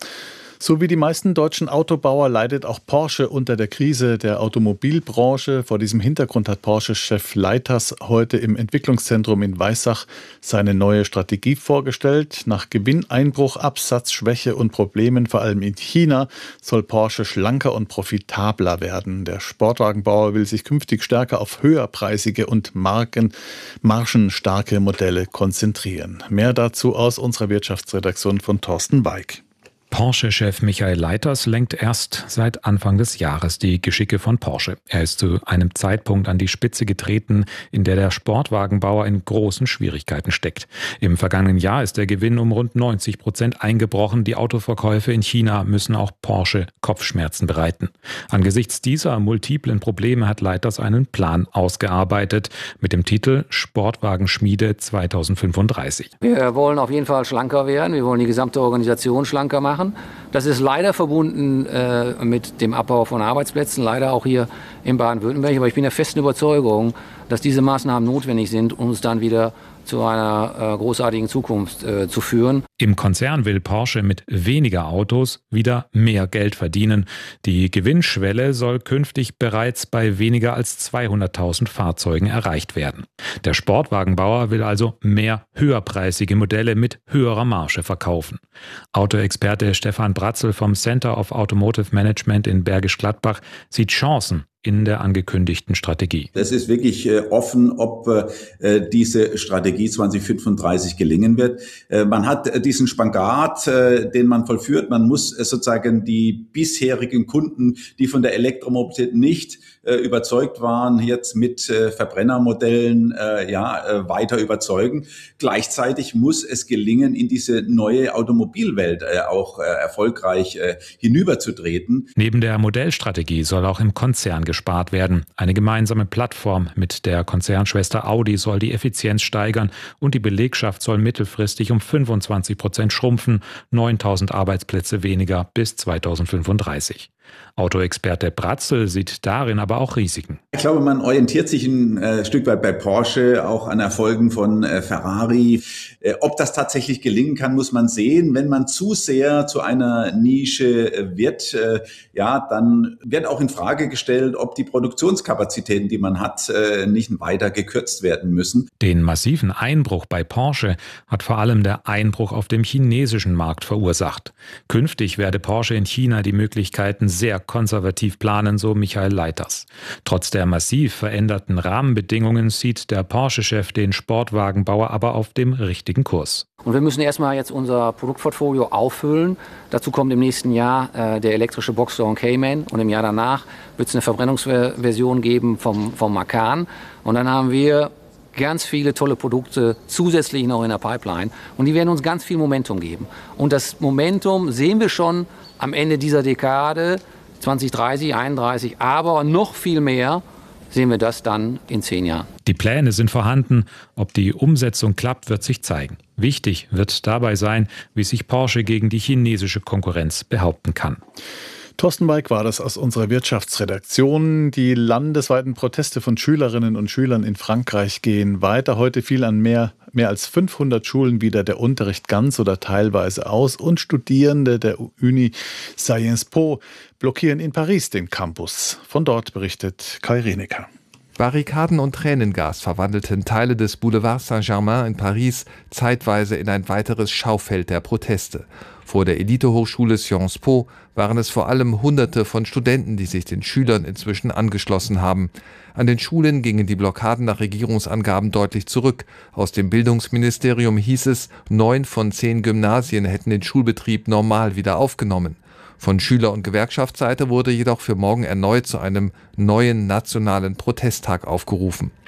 So wie die meisten deutschen Autobauer leidet auch Porsche unter der Krise der Automobilbranche. Vor diesem Hintergrund hat Porsche-Chef Leiters heute im Entwicklungszentrum in Weissach seine neue Strategie vorgestellt. Nach Gewinneinbruch, Absatzschwäche und Problemen vor allem in China soll Porsche schlanker und profitabler werden. Der Sportwagenbauer will sich künftig stärker auf höherpreisige und Marken, margenstarke Modelle konzentrieren. Mehr dazu aus unserer Wirtschaftsredaktion von Thorsten Weig. Porsche-Chef Michael Leiters lenkt erst seit Anfang des Jahres die Geschicke von Porsche. Er ist zu einem Zeitpunkt an die Spitze getreten, in der der Sportwagenbauer in großen Schwierigkeiten steckt. Im vergangenen Jahr ist der Gewinn um rund neunzig Prozent eingebrochen. Die Autoverkäufe in China müssen auch Porsche Kopfschmerzen bereiten. Angesichts dieser multiplen Probleme hat Leiters einen Plan ausgearbeitet mit dem Titel Sportwagenschmiede zweitausendfünfunddreißig. Wir wollen auf jeden Fall schlanker werden. Wir wollen die gesamte Organisation schlanker machen. Das ist leider verbunden äh, mit dem Abbau von Arbeitsplätzen, leider auch hier in Baden-Württemberg. Aber ich bin der festen Überzeugung, dass diese Maßnahmen notwendig sind, um uns dann wieder zu einer äh, großartigen Zukunft äh, zu führen. Im Konzern will Porsche mit weniger Autos wieder mehr Geld verdienen. Die Gewinnschwelle soll künftig bereits bei weniger als zweihunderttausend Fahrzeugen erreicht werden. Der Sportwagenbauer will also mehr höherpreisige Modelle mit höherer Marge verkaufen. Autoexperte Stefan Bratzel vom Center of Automotive Management in Bergisch Gladbach sieht Chancen in der angekündigten Strategie. Es ist wirklich äh, offen, ob äh, diese Strategie zweitausendfünfunddreißig gelingen wird. Äh, man hat äh, diesen Spagat, äh, den man vollführt. Man muss äh, sozusagen die bisherigen Kunden, die von der Elektromobilität nicht äh, überzeugt waren, jetzt mit äh, Verbrennermodellen äh, ja äh, weiter überzeugen. Gleichzeitig muss es gelingen, in diese neue Automobilwelt äh, auch äh, erfolgreich äh, hinüberzutreten. Neben der Modellstrategie soll auch im Konzern gespart werden. Eine gemeinsame Plattform mit der Konzernschwester Audi soll die Effizienz steigern und die Belegschaft soll mittelfristig um fünfundzwanzig Prozent schrumpfen, neuntausend Arbeitsplätze weniger bis zweitausendfünfunddreißig. Autoexperte Bratzel sieht darin aber auch Risiken. Ich glaube, man orientiert sich ein äh, Stück weit bei Porsche, auch an Erfolgen von äh, Ferrari. Äh, ob das tatsächlich gelingen kann, muss man sehen. Wenn man zu sehr zu einer Nische äh, wird, äh, ja, dann wird auch in Frage gestellt, ob die Produktionskapazitäten, die man hat, äh, nicht weiter gekürzt werden müssen. Den massiven Einbruch bei Porsche hat vor allem der Einbruch auf dem chinesischen Markt verursacht. Künftig werde Porsche in China die Möglichkeiten sehr konservativ planen, so Michael Leiters. Trotz der massiv veränderten Rahmenbedingungen sieht der Porsche-Chef den Sportwagenbauer aber auf dem richtigen Kurs. Und wir müssen erstmal jetzt unser Produktportfolio auffüllen. Dazu kommt im nächsten Jahr äh, der elektrische Boxster und Cayman und im Jahr danach wird es eine Verbrennungsversion geben vom, vom Macan. Und dann haben wir ganz viele tolle Produkte zusätzlich noch in der Pipeline und die werden uns ganz viel Momentum geben. Und das Momentum sehen wir schon am Ende dieser Dekade, zwanzig dreißig, einunddreißig, aber noch viel mehr sehen wir das dann in zehn Jahren. Die Pläne sind vorhanden. Ob die Umsetzung klappt, wird sich zeigen. Wichtig wird dabei sein, wie sich Porsche gegen die chinesische Konkurrenz behaupten kann. Thorsten Weig war das aus unserer Wirtschaftsredaktion. Die landesweiten Proteste von Schülerinnen und Schülern in Frankreich gehen weiter. Heute fiel an mehr, mehr als fünfhundert Schulen wieder der Unterricht ganz oder teilweise aus. Und Studierende der Uni Sciences Po blockieren in Paris den Campus. Von dort berichtet Kai Reneker. Barrikaden und Tränengas verwandelten Teile des Boulevard Saint-Germain in Paris zeitweise in ein weiteres Schaufeld der Proteste. Vor der Elitehochschule Sciences Po waren es vor allem Hunderte von Studenten, die sich den Schülern inzwischen angeschlossen haben. An den Schulen gingen die Blockaden nach Regierungsangaben deutlich zurück. Aus dem Bildungsministerium hieß es, neun von zehn Gymnasien hätten den Schulbetrieb normal wieder aufgenommen. Von Schüler- und Gewerkschaftsseite wurde jedoch für morgen erneut zu einem neuen nationalen Protesttag aufgerufen.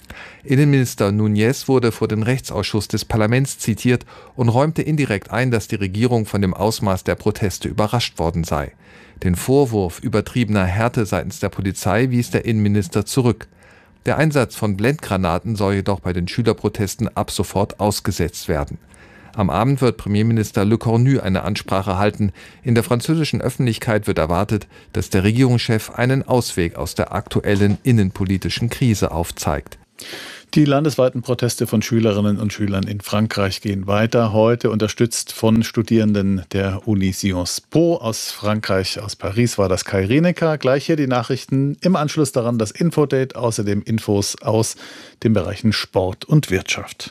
Innenminister Núñez wurde vor den Rechtsausschuss des Parlaments zitiert und räumte indirekt ein, dass die Regierung von dem Ausmaß der Proteste überrascht worden sei. Den Vorwurf übertriebener Härte seitens der Polizei wies der Innenminister zurück. Der Einsatz von Blendgranaten soll jedoch bei den Schülerprotesten ab sofort ausgesetzt werden. Am Abend wird Premierminister Le Cornu eine Ansprache halten. In der französischen Öffentlichkeit wird erwartet, dass der Regierungschef einen Ausweg aus der aktuellen innenpolitischen Krise aufzeigt. Die landesweiten Proteste von Schülerinnen und Schülern in Frankreich gehen weiter. Heute unterstützt von Studierenden der Uni Sciences Po aus Frankreich, aus Paris war das Kai Rineker. Gleich hier die Nachrichten, im Anschluss daran das Infodate, außerdem Infos aus den Bereichen Sport und Wirtschaft.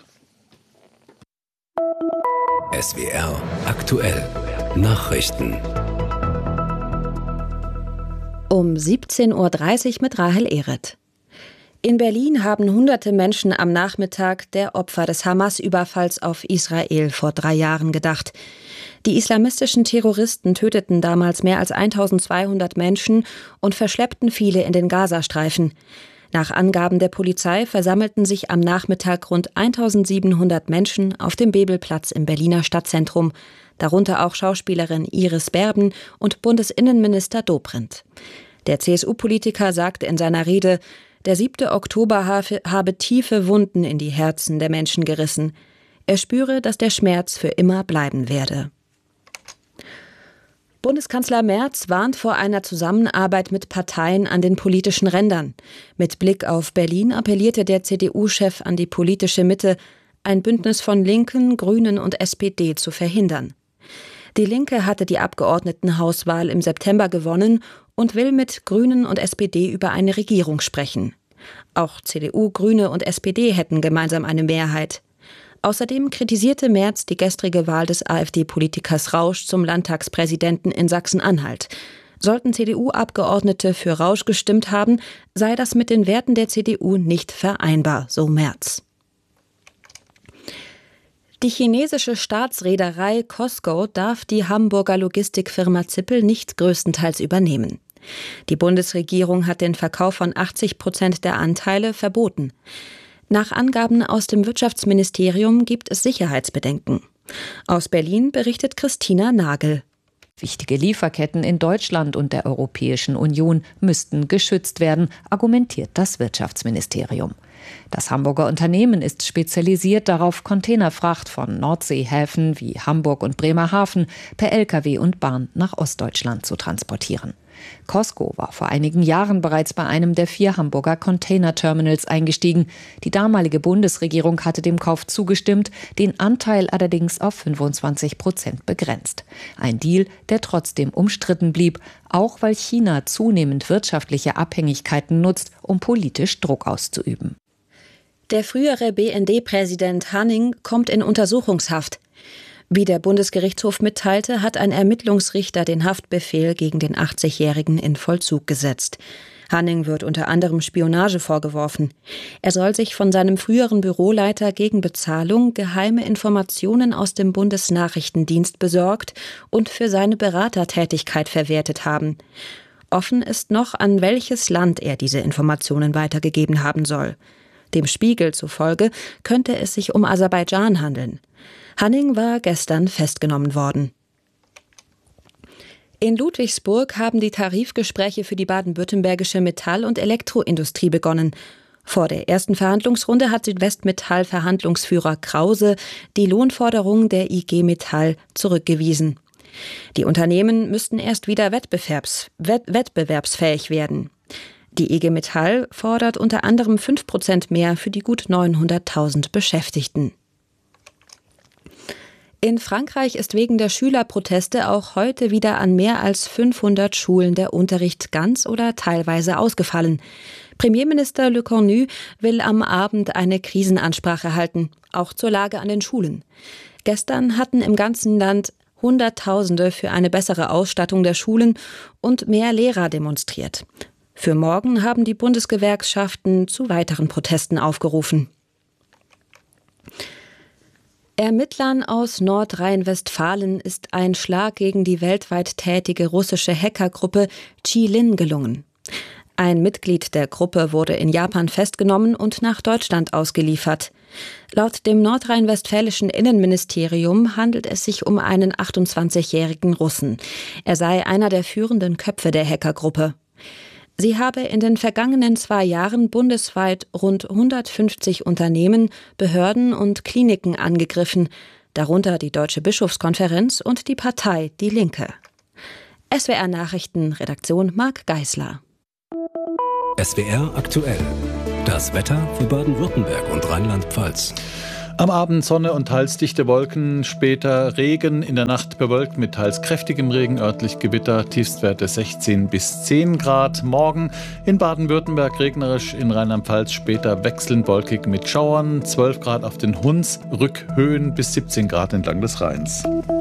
S W R aktuell Nachrichten. Um siebzehn Uhr dreißig mit Rahel Ehret. In Berlin haben hunderte Menschen am Nachmittag der Opfer des Hamas-Überfalls auf Israel vor drei Jahren gedacht. Die islamistischen Terroristen töteten damals mehr als eintausendzweihundert Menschen und verschleppten viele in den Gazastreifen. Nach Angaben der Polizei versammelten sich am Nachmittag rund eintausendsiebenhundert Menschen auf dem Bebelplatz im Berliner Stadtzentrum, darunter auch Schauspielerin Iris Berben und Bundesinnenminister Dobrindt. Der C S U-Politiker sagte in seiner Rede, der siebte Oktober habe tiefe Wunden in die Herzen der Menschen gerissen. Er spüre, dass der Schmerz für immer bleiben werde. Bundeskanzler Merz warnt vor einer Zusammenarbeit mit Parteien an den politischen Rändern. Mit Blick auf Berlin appellierte der C D U-Chef an die politische Mitte, ein Bündnis von Linken, Grünen und S P D zu verhindern. Die Linke hatte die Abgeordnetenhauswahl im September gewonnen und will mit Grünen und S P D über eine Regierung sprechen. Auch C D U, Grüne und S P D hätten gemeinsam eine Mehrheit. Außerdem kritisierte Merz die gestrige Wahl des AfD-Politikers Rausch zum Landtagspräsidenten in Sachsen-Anhalt. Sollten C D U-Abgeordnete für Rausch gestimmt haben, sei das mit den Werten der C D U nicht vereinbar, so Merz. Die chinesische Staatsreederei COSCO darf die Hamburger Logistikfirma Zippel nicht größtenteils übernehmen. Die Bundesregierung hat den Verkauf von achtzig Prozent der Anteile verboten. Nach Angaben aus dem Wirtschaftsministerium gibt es Sicherheitsbedenken. Aus Berlin berichtet Christina Nagel. Wichtige Lieferketten in Deutschland und der Europäischen Union müssten geschützt werden, argumentiert das Wirtschaftsministerium. Das Hamburger Unternehmen ist spezialisiert darauf, Containerfracht von Nordseehäfen wie Hamburg und Bremerhaven per L K W und Bahn nach Ostdeutschland zu transportieren. COSCO war vor einigen Jahren bereits bei einem der vier Hamburger Containerterminals eingestiegen. Die damalige Bundesregierung hatte dem Kauf zugestimmt, den Anteil allerdings auf fünfundzwanzig Prozent begrenzt. Ein Deal, der trotzdem umstritten blieb, auch weil China zunehmend wirtschaftliche Abhängigkeiten nutzt, um politisch Druck auszuüben. Der frühere B N D-Präsident Hanning kommt in Untersuchungshaft. Wie der Bundesgerichtshof mitteilte, hat ein Ermittlungsrichter den Haftbefehl gegen den achtzigjährigen in Vollzug gesetzt. Hanning wird unter anderem Spionage vorgeworfen. Er soll sich von seinem früheren Büroleiter gegen Bezahlung geheime Informationen aus dem Bundesnachrichtendienst besorgt und für seine Beratertätigkeit verwertet haben. Offen ist noch, an welches Land er diese Informationen weitergegeben haben soll. Dem Spiegel zufolge könnte es sich um Aserbaidschan handeln. Hanning war gestern festgenommen worden. In Ludwigsburg haben die Tarifgespräche für die baden-württembergische Metall- und Elektroindustrie begonnen. Vor der ersten Verhandlungsrunde hat Südwestmetall-Verhandlungsführer Krause die Lohnforderungen der I G Metall zurückgewiesen. Die Unternehmen müssten erst wieder wettbewerbs- wett- wettbewerbsfähig werden. Die I G Metall fordert unter anderem fünf Prozent mehr für die gut neunhunderttausend Beschäftigten. In Frankreich ist wegen der Schülerproteste auch heute wieder an mehr als fünfhundert Schulen der Unterricht ganz oder teilweise ausgefallen. Premierminister Le Cornu will am Abend eine Krisenansprache halten, auch zur Lage an den Schulen. Gestern hatten im ganzen Land Hunderttausende für eine bessere Ausstattung der Schulen und mehr Lehrer demonstriert. Für morgen haben die Bundesgewerkschaften zu weiteren Protesten aufgerufen. Ermittlern aus Nordrhein-Westfalen ist ein Schlag gegen die weltweit tätige russische Hackergruppe Qilin gelungen. Ein Mitglied der Gruppe wurde in Japan festgenommen und nach Deutschland ausgeliefert. Laut dem nordrhein-westfälischen Innenministerium handelt es sich um einen achtundzwanzigjährigen Russen. Er sei einer der führenden Köpfe der Hackergruppe. Sie habe in den vergangenen zwei Jahren bundesweit rund hundertfünfzig Unternehmen, Behörden und Kliniken angegriffen, darunter die Deutsche Bischofskonferenz und die Partei Die Linke. S W R Nachrichten, Redaktion Marc Geisler. S W R aktuell. Das Wetter für Baden-Württemberg und Rheinland-Pfalz. Am Abend Sonne und teils dichte Wolken, später Regen, in der Nacht bewölkt mit teils kräftigem Regen, örtlich Gewitter, Tiefstwerte sechzehn bis zehn Grad. Morgen in Baden-Württemberg regnerisch, in Rheinland-Pfalz später wechselnd wolkig mit Schauern, zwölf Grad auf den Huns, Rückhöhen bis siebzehn Grad entlang des Rheins.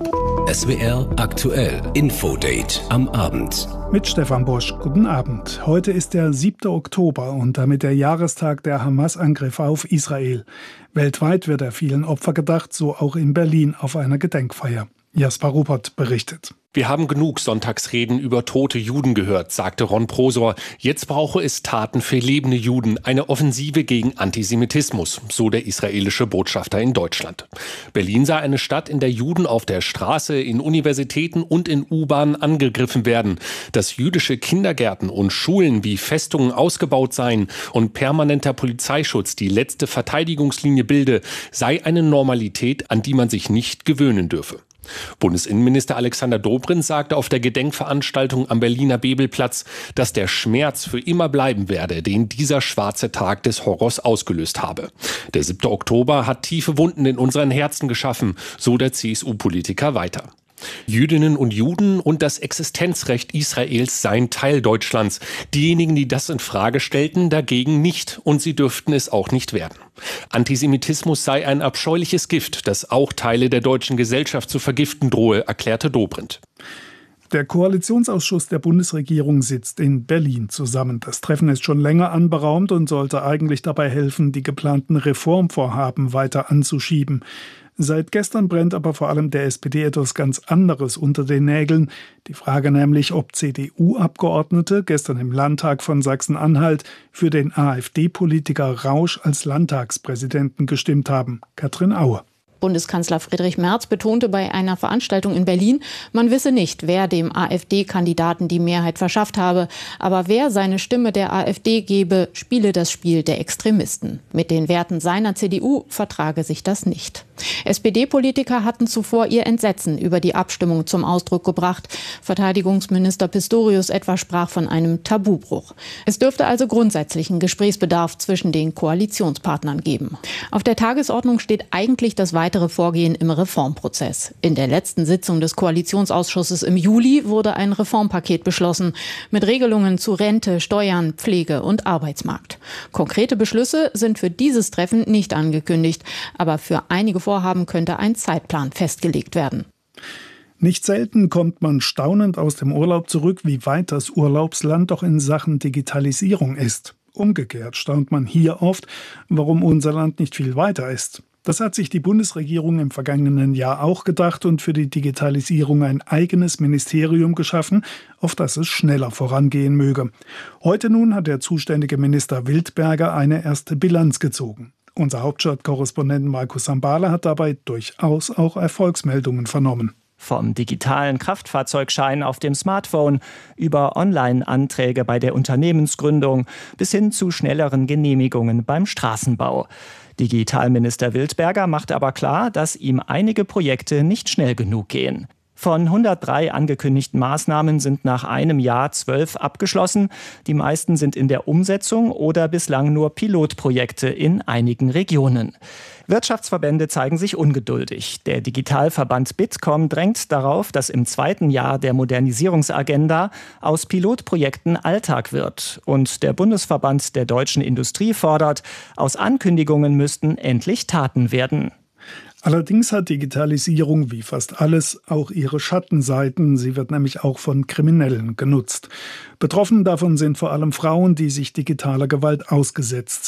S W R aktuell. Infodate am Abend. Mit Stefan Busch. Guten Abend. Heute ist der siebte Oktober und damit der Jahrestag der Hamas-Angriffe auf Israel. Weltweit wird er vielen Opfer gedacht, so auch in Berlin auf einer Gedenkfeier. Jasper Ruppert berichtet. Wir haben genug Sonntagsreden über tote Juden gehört, sagte Ron Prosor. Jetzt brauche es Taten für lebende Juden, eine Offensive gegen Antisemitismus, so der israelische Botschafter in Deutschland. Berlin sei eine Stadt, in der Juden auf der Straße, in Universitäten und in U-Bahnen angegriffen werden. Dass jüdische Kindergärten und Schulen wie Festungen ausgebaut seien und permanenter Polizeischutz die letzte Verteidigungslinie bilde, sei eine Normalität, an die man sich nicht gewöhnen dürfe. Bundesinnenminister Alexander Dobrindt sagte auf der Gedenkveranstaltung am Berliner Bebelplatz, dass der Schmerz für immer bleiben werde, den dieser schwarze Tag des Horrors ausgelöst habe. Der siebte Oktober hat tiefe Wunden in unseren Herzen geschaffen, so der C S U-Politiker weiter. Jüdinnen und Juden und das Existenzrecht Israels seien Teil Deutschlands. Diejenigen, die das in Frage stellten, dagegen nicht, und sie dürften es auch nicht werden. Antisemitismus sei ein abscheuliches Gift, das auch Teile der deutschen Gesellschaft zu vergiften drohe, erklärte Dobrindt. Der Koalitionsausschuss der Bundesregierung sitzt in Berlin zusammen. Das Treffen ist schon länger anberaumt und sollte eigentlich dabei helfen, die geplanten Reformvorhaben weiter anzuschieben. Seit gestern brennt aber vor allem der S P D etwas ganz anderes unter den Nägeln. Die Frage nämlich, ob C D U-Abgeordnete gestern im Landtag von Sachsen-Anhalt für den AfD-Politiker Rausch als Landtagspräsidenten gestimmt haben. Katrin Aue. Bundeskanzler Friedrich Merz betonte bei einer Veranstaltung in Berlin, man wisse nicht, wer dem AfD-Kandidaten die Mehrheit verschafft habe. Aber wer seine Stimme der AfD gebe, spiele das Spiel der Extremisten. Mit den Werten seiner C D U vertrage sich das nicht. S P D-Politiker hatten zuvor ihr Entsetzen über die Abstimmung zum Ausdruck gebracht. Verteidigungsminister Pistorius etwa sprach von einem Tabubruch. Es dürfte also grundsätzlichen Gesprächsbedarf zwischen den Koalitionspartnern geben. Auf der Tagesordnung steht eigentlich das weitere Vorgehen im Reformprozess. In der letzten Sitzung des Koalitionsausschusses im Juli wurde ein Reformpaket beschlossen mit Regelungen zu Rente, Steuern, Pflege und Arbeitsmarkt. Konkrete Beschlüsse sind für dieses Treffen nicht angekündigt, aber für einige Vorhaben könnte ein Zeitplan festgelegt werden. Nicht selten kommt man staunend aus dem Urlaub zurück, wie weit das Urlaubsland doch in Sachen Digitalisierung ist. Umgekehrt staunt man hier oft, warum unser Land nicht viel weiter ist. Das hat sich die Bundesregierung im vergangenen Jahr auch gedacht und für die Digitalisierung ein eigenes Ministerium geschaffen, auf das es schneller vorangehen möge. Heute nun hat der zuständige Minister Wildberger eine erste Bilanz gezogen. Unser Hauptstadtkorrespondent Markus Sambale hat dabei durchaus auch Erfolgsmeldungen vernommen. Vom digitalen Kraftfahrzeugschein auf dem Smartphone über Online-Anträge bei der Unternehmensgründung bis hin zu schnelleren Genehmigungen beim Straßenbau. Digitalminister Wildberger macht aber klar, dass ihm einige Projekte nicht schnell genug gehen. Von hundertdrei angekündigten Maßnahmen sind nach einem Jahr zwölf abgeschlossen. Die meisten sind in der Umsetzung oder bislang nur Pilotprojekte in einigen Regionen. Wirtschaftsverbände zeigen sich ungeduldig. Der Digitalverband Bitkom drängt darauf, dass im zweiten Jahr der Modernisierungsagenda aus Pilotprojekten Alltag wird. Und der Bundesverband der deutschen Industrie fordert, aus Ankündigungen müssten endlich Taten werden. Allerdings hat Digitalisierung wie fast alles auch ihre Schattenseiten. Sie wird nämlich auch von Kriminellen genutzt. Betroffen davon sind vor allem Frauen, die sich digitaler Gewalt ausgesetzt sehen.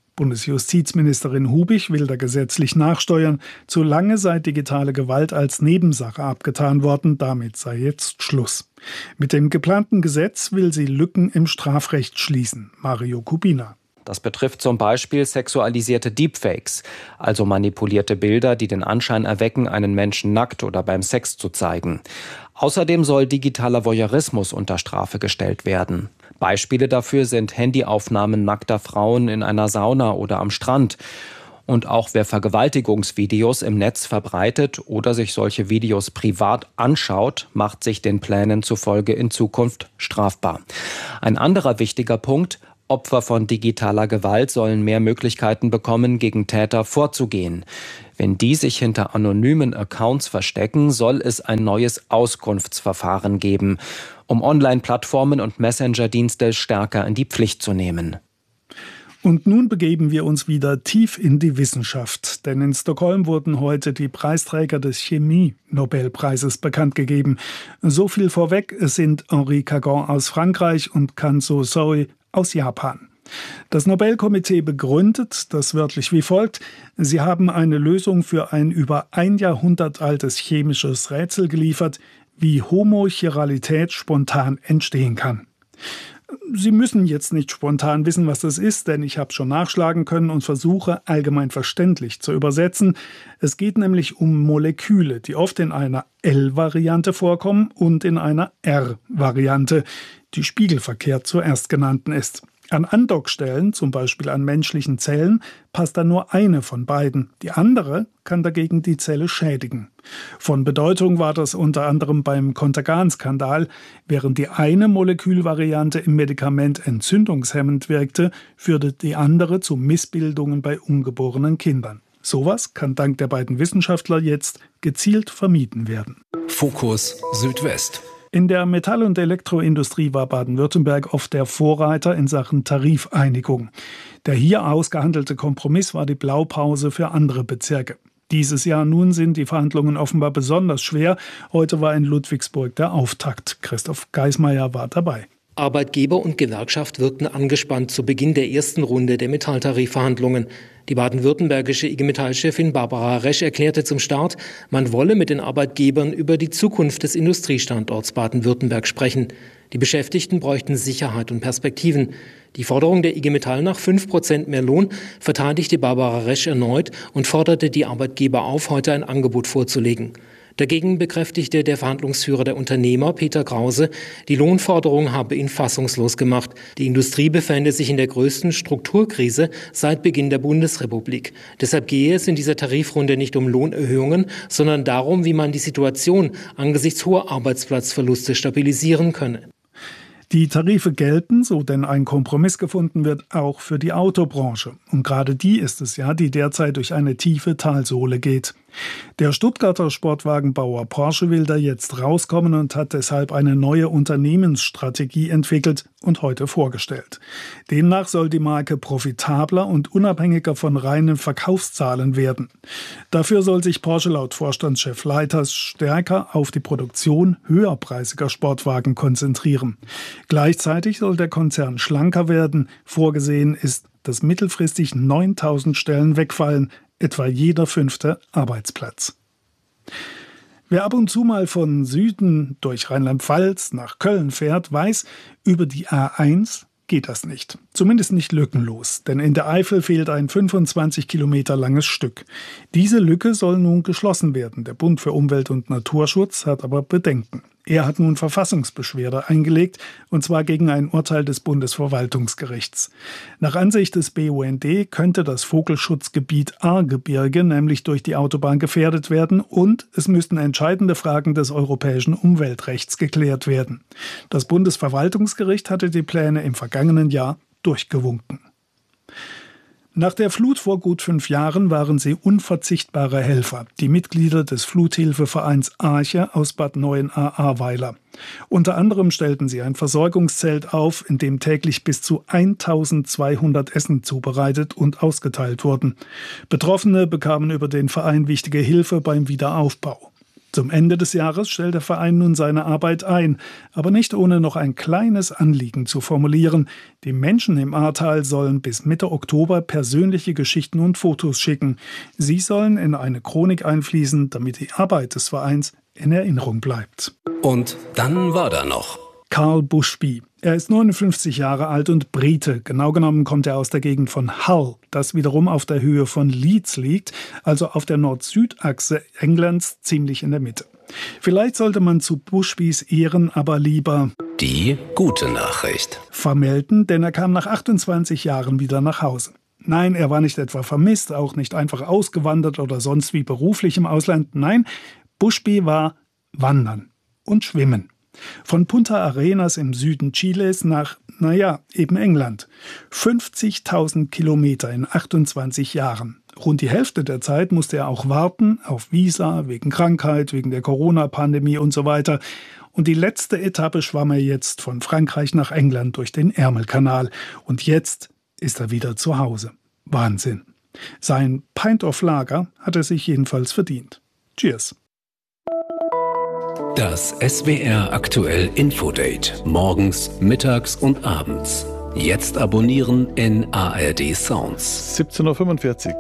Bundesjustizministerin Hubig will da gesetzlich nachsteuern. Zu lange sei digitale Gewalt als Nebensache abgetan worden. Damit sei jetzt Schluss. Mit dem geplanten Gesetz will sie Lücken im Strafrecht schließen. Mario Kubina. Das betrifft zum Beispiel sexualisierte Deepfakes, also manipulierte Bilder, die den Anschein erwecken, einen Menschen nackt oder beim Sex zu zeigen. Außerdem soll digitaler Voyeurismus unter Strafe gestellt werden. Beispiele dafür sind Handyaufnahmen nackter Frauen in einer Sauna oder am Strand. Und auch wer Vergewaltigungsvideos im Netz verbreitet oder sich solche Videos privat anschaut, macht sich den Plänen zufolge in Zukunft strafbar. Ein anderer wichtiger Punkt: Opfer von digitaler Gewalt sollen mehr Möglichkeiten bekommen, gegen Täter vorzugehen. Wenn die sich hinter anonymen Accounts verstecken, soll es ein neues Auskunftsverfahren geben, um Online-Plattformen und Messenger-Dienste stärker in die Pflicht zu nehmen. Und nun begeben wir uns wieder tief in die Wissenschaft, denn in Stockholm wurden heute die Preisträger des Chemie-Nobelpreises bekannt gegeben. So viel vorweg, es sind Henri Cagon aus Frankreich und Kanzo Soi aus Japan. Das Nobelkomitee begründet das wörtlich wie folgt: Sie haben eine Lösung für ein über ein Jahrhundert altes chemisches Rätsel geliefert, wie Homochiralität spontan entstehen kann. Sie müssen jetzt nicht spontan wissen, was das ist, denn ich habe schon nachschlagen können und versuche, allgemein verständlich zu übersetzen. Es geht nämlich um Moleküle, die oft in einer L-Variante vorkommen und in einer R-Variante, die spiegelverkehrt zur erstgenannten ist. An Andockstellen, zum Beispiel an menschlichen Zellen, passt dann nur eine von beiden. Die andere kann dagegen die Zelle schädigen. Von Bedeutung war das unter anderem beim Contergan-Skandal. Während die eine Molekülvariante im Medikament entzündungshemmend wirkte, führte die andere zu Missbildungen bei ungeborenen Kindern. Sowas kann dank der beiden Wissenschaftler jetzt gezielt vermieden werden. Fokus Südwest. In der Metall- und Elektroindustrie war Baden-Württemberg oft der Vorreiter in Sachen Tarifeinigung. Der hier ausgehandelte Kompromiss war die Blaupause für andere Bezirke. Dieses Jahr nun sind die Verhandlungen offenbar besonders schwer. Heute war in Ludwigsburg der Auftakt. Christoph Geismeier war dabei. Arbeitgeber und Gewerkschaft wirkten angespannt zu Beginn der ersten Runde der Metalltarifverhandlungen. Die baden-württembergische I G Metall-Chefin Barbara Resch erklärte zum Start, man wolle mit den Arbeitgebern über die Zukunft des Industriestandorts Baden-Württemberg sprechen. Die Beschäftigten bräuchten Sicherheit und Perspektiven. Die Forderung der I G Metall nach fünf Prozent mehr Lohn verteidigte Barbara Resch erneut und forderte die Arbeitgeber auf, heute ein Angebot vorzulegen. Dagegen bekräftigte der Verhandlungsführer der Unternehmer, Peter Krause, die Lohnforderung habe ihn fassungslos gemacht. Die Industrie befände sich in der größten Strukturkrise seit Beginn der Bundesrepublik. Deshalb gehe es in dieser Tarifrunde nicht um Lohnerhöhungen, sondern darum, wie man die Situation angesichts hoher Arbeitsplatzverluste stabilisieren könne. Die Tarife gelten, so denn ein Kompromiss gefunden wird, auch für die Autobranche. Und gerade die ist es ja, die derzeit durch eine tiefe Talsohle geht. Der Stuttgarter Sportwagenbauer Porsche will da jetzt rauskommen und hat deshalb eine neue Unternehmensstrategie entwickelt und heute vorgestellt. Demnach soll die Marke profitabler und unabhängiger von reinen Verkaufszahlen werden. Dafür soll sich Porsche laut Vorstandschef Leiters stärker auf die Produktion höherpreisiger Sportwagen konzentrieren. Gleichzeitig soll der Konzern schlanker werden. Vorgesehen ist, dass mittelfristig neuntausend Stellen wegfallen, etwa jeder fünfte Arbeitsplatz. Wer ab und zu mal von Süden durch Rheinland-Pfalz nach Köln fährt, weiß, über die A eins geht das nicht. Zumindest nicht lückenlos, denn in der Eifel fehlt ein fünfundzwanzig Kilometer langes Stück. Diese Lücke soll nun geschlossen werden. Der Bund für Umwelt und Naturschutz hat aber Bedenken. Er hat nun Verfassungsbeschwerde eingelegt, und zwar gegen ein Urteil des Bundesverwaltungsgerichts. Nach Ansicht des B U N D könnte das Vogelschutzgebiet Ahrgebirge nämlich durch die Autobahn gefährdet werden und es müssten entscheidende Fragen des europäischen Umweltrechts geklärt werden. Das Bundesverwaltungsgericht hatte die Pläne im vergangenen Jahr durchgewunken. Nach der Flut vor gut fünf Jahren waren sie unverzichtbare Helfer, die Mitglieder des Fluthilfevereins Arche aus Bad Neuenahr-Ahrweiler. Unter anderem stellten sie ein Versorgungszelt auf, in dem täglich bis zu eintausendzweihundert Essen zubereitet und ausgeteilt wurden. Betroffene bekamen über den Verein wichtige Hilfe beim Wiederaufbau. Zum Ende des Jahres stellt der Verein nun seine Arbeit ein, aber nicht ohne noch ein kleines Anliegen zu formulieren. Die Menschen im Ahrtal sollen bis Mitte Oktober persönliche Geschichten und Fotos schicken. Sie sollen in eine Chronik einfließen, damit die Arbeit des Vereins in Erinnerung bleibt. Und dann war da noch Karl Bushby. Er ist neunundfünfzig Jahre alt und Brite. Genau genommen kommt er aus der Gegend von Hull, das wiederum auf der Höhe von Leeds liegt, also auf der Nord-Süd-Achse Englands ziemlich in der Mitte. Vielleicht sollte man zu Bushbys Ehren aber lieber die gute Nachricht vermelden, denn er kam nach achtundzwanzig Jahren wieder nach Hause. Nein, er war nicht etwa vermisst, auch nicht einfach ausgewandert oder sonst wie beruflich im Ausland. Nein, Bushby war wandern und schwimmen. Von Punta Arenas im Süden Chiles nach, naja, eben England. fünfzigtausend Kilometer in achtundzwanzig Jahren. Rund die Hälfte der Zeit musste er auch warten auf Visa, wegen Krankheit, wegen der Corona-Pandemie und so weiter. Und die letzte Etappe schwamm er jetzt von Frankreich nach England durch den Ärmelkanal. Und jetzt ist er wieder zu Hause. Wahnsinn. Sein Pint of Lager hat er sich jedenfalls verdient. Cheers. Das S W R aktuell Infodate. Morgens, mittags und abends. Jetzt abonnieren in A R D Sounds. siebzehn Uhr fünfundvierzig.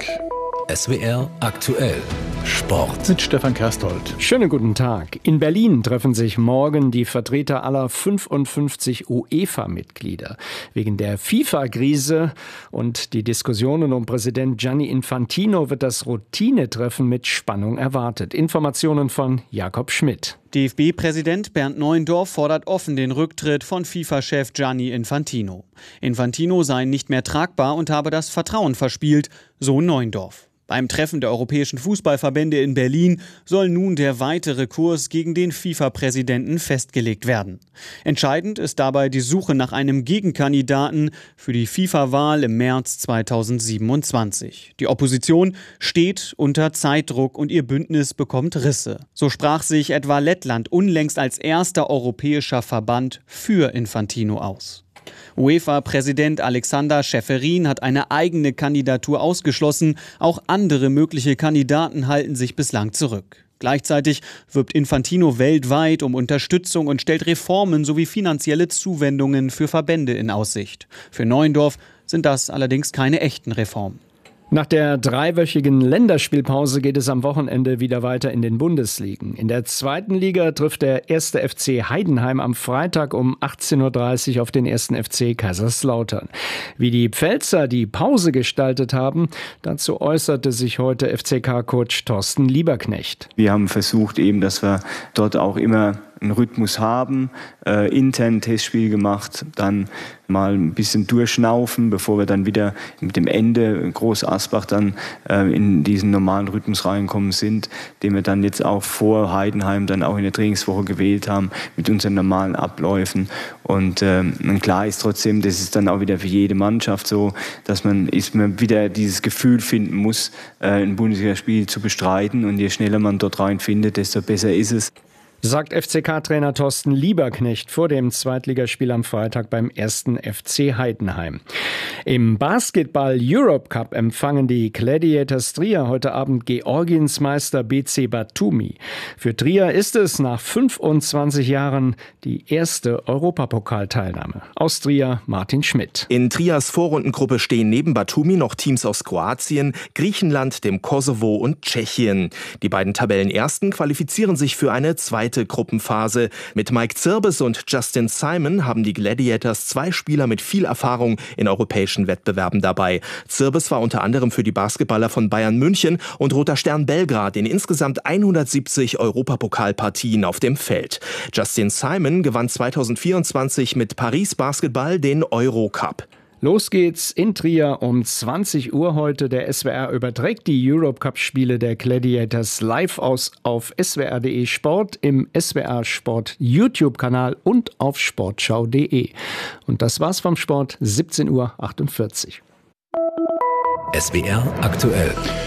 S W R aktuell Sport. Mit Stefan Kerstold. Schönen guten Tag. In Berlin treffen sich morgen die Vertreter aller fünfundfünfzig UEFA-Mitglieder. Wegen der FIFA-Krise und die Diskussionen um Präsident Gianni Infantino wird das Routinetreffen mit Spannung erwartet. Informationen von Jakob Schmidt. D F B-Präsident Bernd Neuendorf fordert offen den Rücktritt von FIFA-Chef Gianni Infantino. Infantino sei nicht mehr tragbar und habe das Vertrauen verspielt, so Neuendorf. Beim Treffen der europäischen Fußballverbände in Berlin soll nun der weitere Kurs gegen den FIFA-Präsidenten festgelegt werden. Entscheidend ist dabei die Suche nach einem Gegenkandidaten für die FIFA-Wahl im März zweitausendsiebenundzwanzig. Die Opposition steht unter Zeitdruck und ihr Bündnis bekommt Risse. So sprach sich etwa Lettland unlängst als erster europäischer Verband für Infantino aus. UEFA-Präsident Alexander Schäferin hat eine eigene Kandidatur ausgeschlossen. Auch andere mögliche Kandidaten halten sich bislang zurück. Gleichzeitig wirbt Infantino weltweit um Unterstützung und stellt Reformen sowie finanzielle Zuwendungen für Verbände in Aussicht. Für Neuendorf sind das allerdings keine echten Reformen. Nach der dreiwöchigen Länderspielpause geht es am Wochenende wieder weiter in den Bundesligen. In der zweiten Liga trifft der erste F C Heidenheim am Freitag um achtzehn Uhr dreißig auf den ersten F C Kaiserslautern. Wie die Pfälzer die Pause gestaltet haben, dazu äußerte sich heute F C K-Coach Thorsten Lieberknecht. Wir haben versucht eben, dass wir dort auch immer einen Rhythmus haben, äh, intern ein Testspiel gemacht, dann mal ein bisschen durchschnaufen, bevor wir dann wieder mit dem Ende Groß Asbach dann äh, in diesen normalen Rhythmus reinkommen sind, den wir dann jetzt auch vor Heidenheim dann auch in der Trainingswoche gewählt haben mit unseren normalen Abläufen. Und ähm, klar ist trotzdem, das ist dann auch wieder für jede Mannschaft so, dass man ist man wieder dieses Gefühl finden muss, äh, ein Bundesligaspiel zu bestreiten. Und je schneller man dort rein findet, desto besser ist es. Sagt F C K-Trainer Thorsten Lieberknecht vor dem Zweitligaspiel am Freitag beim ersten F C Heidenheim. Im Basketball-Europe-Cup empfangen die Gladiators Trier heute Abend Georgiens Meister B C Batumi. Für Trier ist es nach fünfundzwanzig Jahren die erste Europapokalteilnahme. Aus Trier Martin Schmidt. In Triers Vorrundengruppe stehen neben Batumi noch Teams aus Kroatien, Griechenland, dem Kosovo und Tschechien. Die beiden Tabellenersten qualifizieren sich für eine zweite Gruppenphase. Mit Mike Zirbes und Justin Simon haben die Gladiators zwei Spieler mit viel Erfahrung in europäischen Wettbewerben dabei. Zirbes war unter anderem für die Basketballer von Bayern München und Roter Stern Belgrad in insgesamt hundertsiebzig Europapokalpartien auf dem Feld. Justin Simon gewann zweitausendvierundzwanzig mit Paris Basketball den Eurocup. Los geht's in Trier um zwanzig Uhr heute. Der S W R überträgt die Europe-Cup-Spiele der Gladiators live aus auf s w r punkt d e Sport, im S W R Sport YouTube-Kanal und auf sportschau punkt de. Und das war's vom Sport, siebzehn Uhr achtundvierzig. S W R aktuell.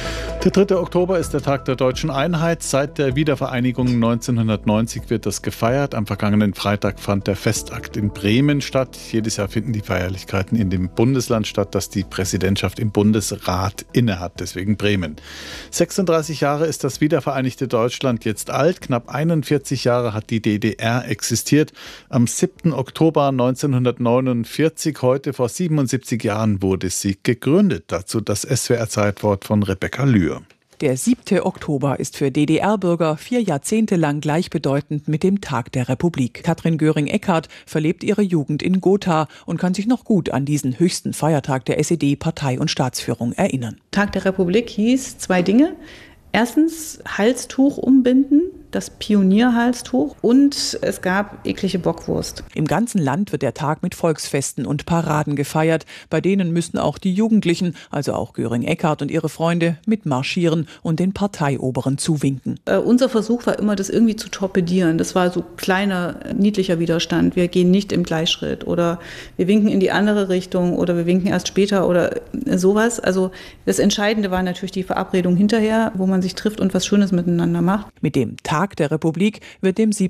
Der dritte Oktober ist der Tag der deutschen Einheit. Seit der Wiedervereinigung neunzehnhundertneunzig wird das gefeiert. Am vergangenen Freitag fand der Festakt in Bremen statt. Jedes Jahr finden die Feierlichkeiten in dem Bundesland statt, das die Präsidentschaft im Bundesrat innehat, deswegen Bremen. sechsunddreißig Jahre ist das wiedervereinigte Deutschland jetzt alt. Knapp einundvierzig Jahre hat die D D R existiert. Am siebten Oktober neunzehnhundertneunundvierzig, heute vor siebenundsiebzig Jahren, wurde sie gegründet. Dazu das S W R-Zeitwort von Rebecca Lühr. Der siebte Oktober ist für D D R-Bürger vier Jahrzehnte lang gleichbedeutend mit dem Tag der Republik. Katrin Göring-Eckardt verlebt ihre Jugend in Gotha und kann sich noch gut an diesen höchsten Feiertag der S E D-Partei und Staatsführung erinnern. Tag der Republik hieß zwei Dinge. Erstens Halstuch umbinden, das Pionierhalstuch, und es gab eklige Bockwurst. Im ganzen Land wird der Tag mit Volksfesten und Paraden gefeiert. Bei denen müssen auch die Jugendlichen, also auch Göring-Eckardt und ihre Freunde, mitmarschieren und den Parteioberen zuwinken. Äh, unser Versuch war immer, das irgendwie zu torpedieren. Das war so kleiner, niedlicher Widerstand. Wir gehen nicht im Gleichschritt oder wir winken in die andere Richtung oder wir winken erst später oder sowas. Also das Entscheidende war natürlich die Verabredung hinterher, wo man sich trifft und was Schönes miteinander macht. Mit dem Tag der Republik wird dem siebten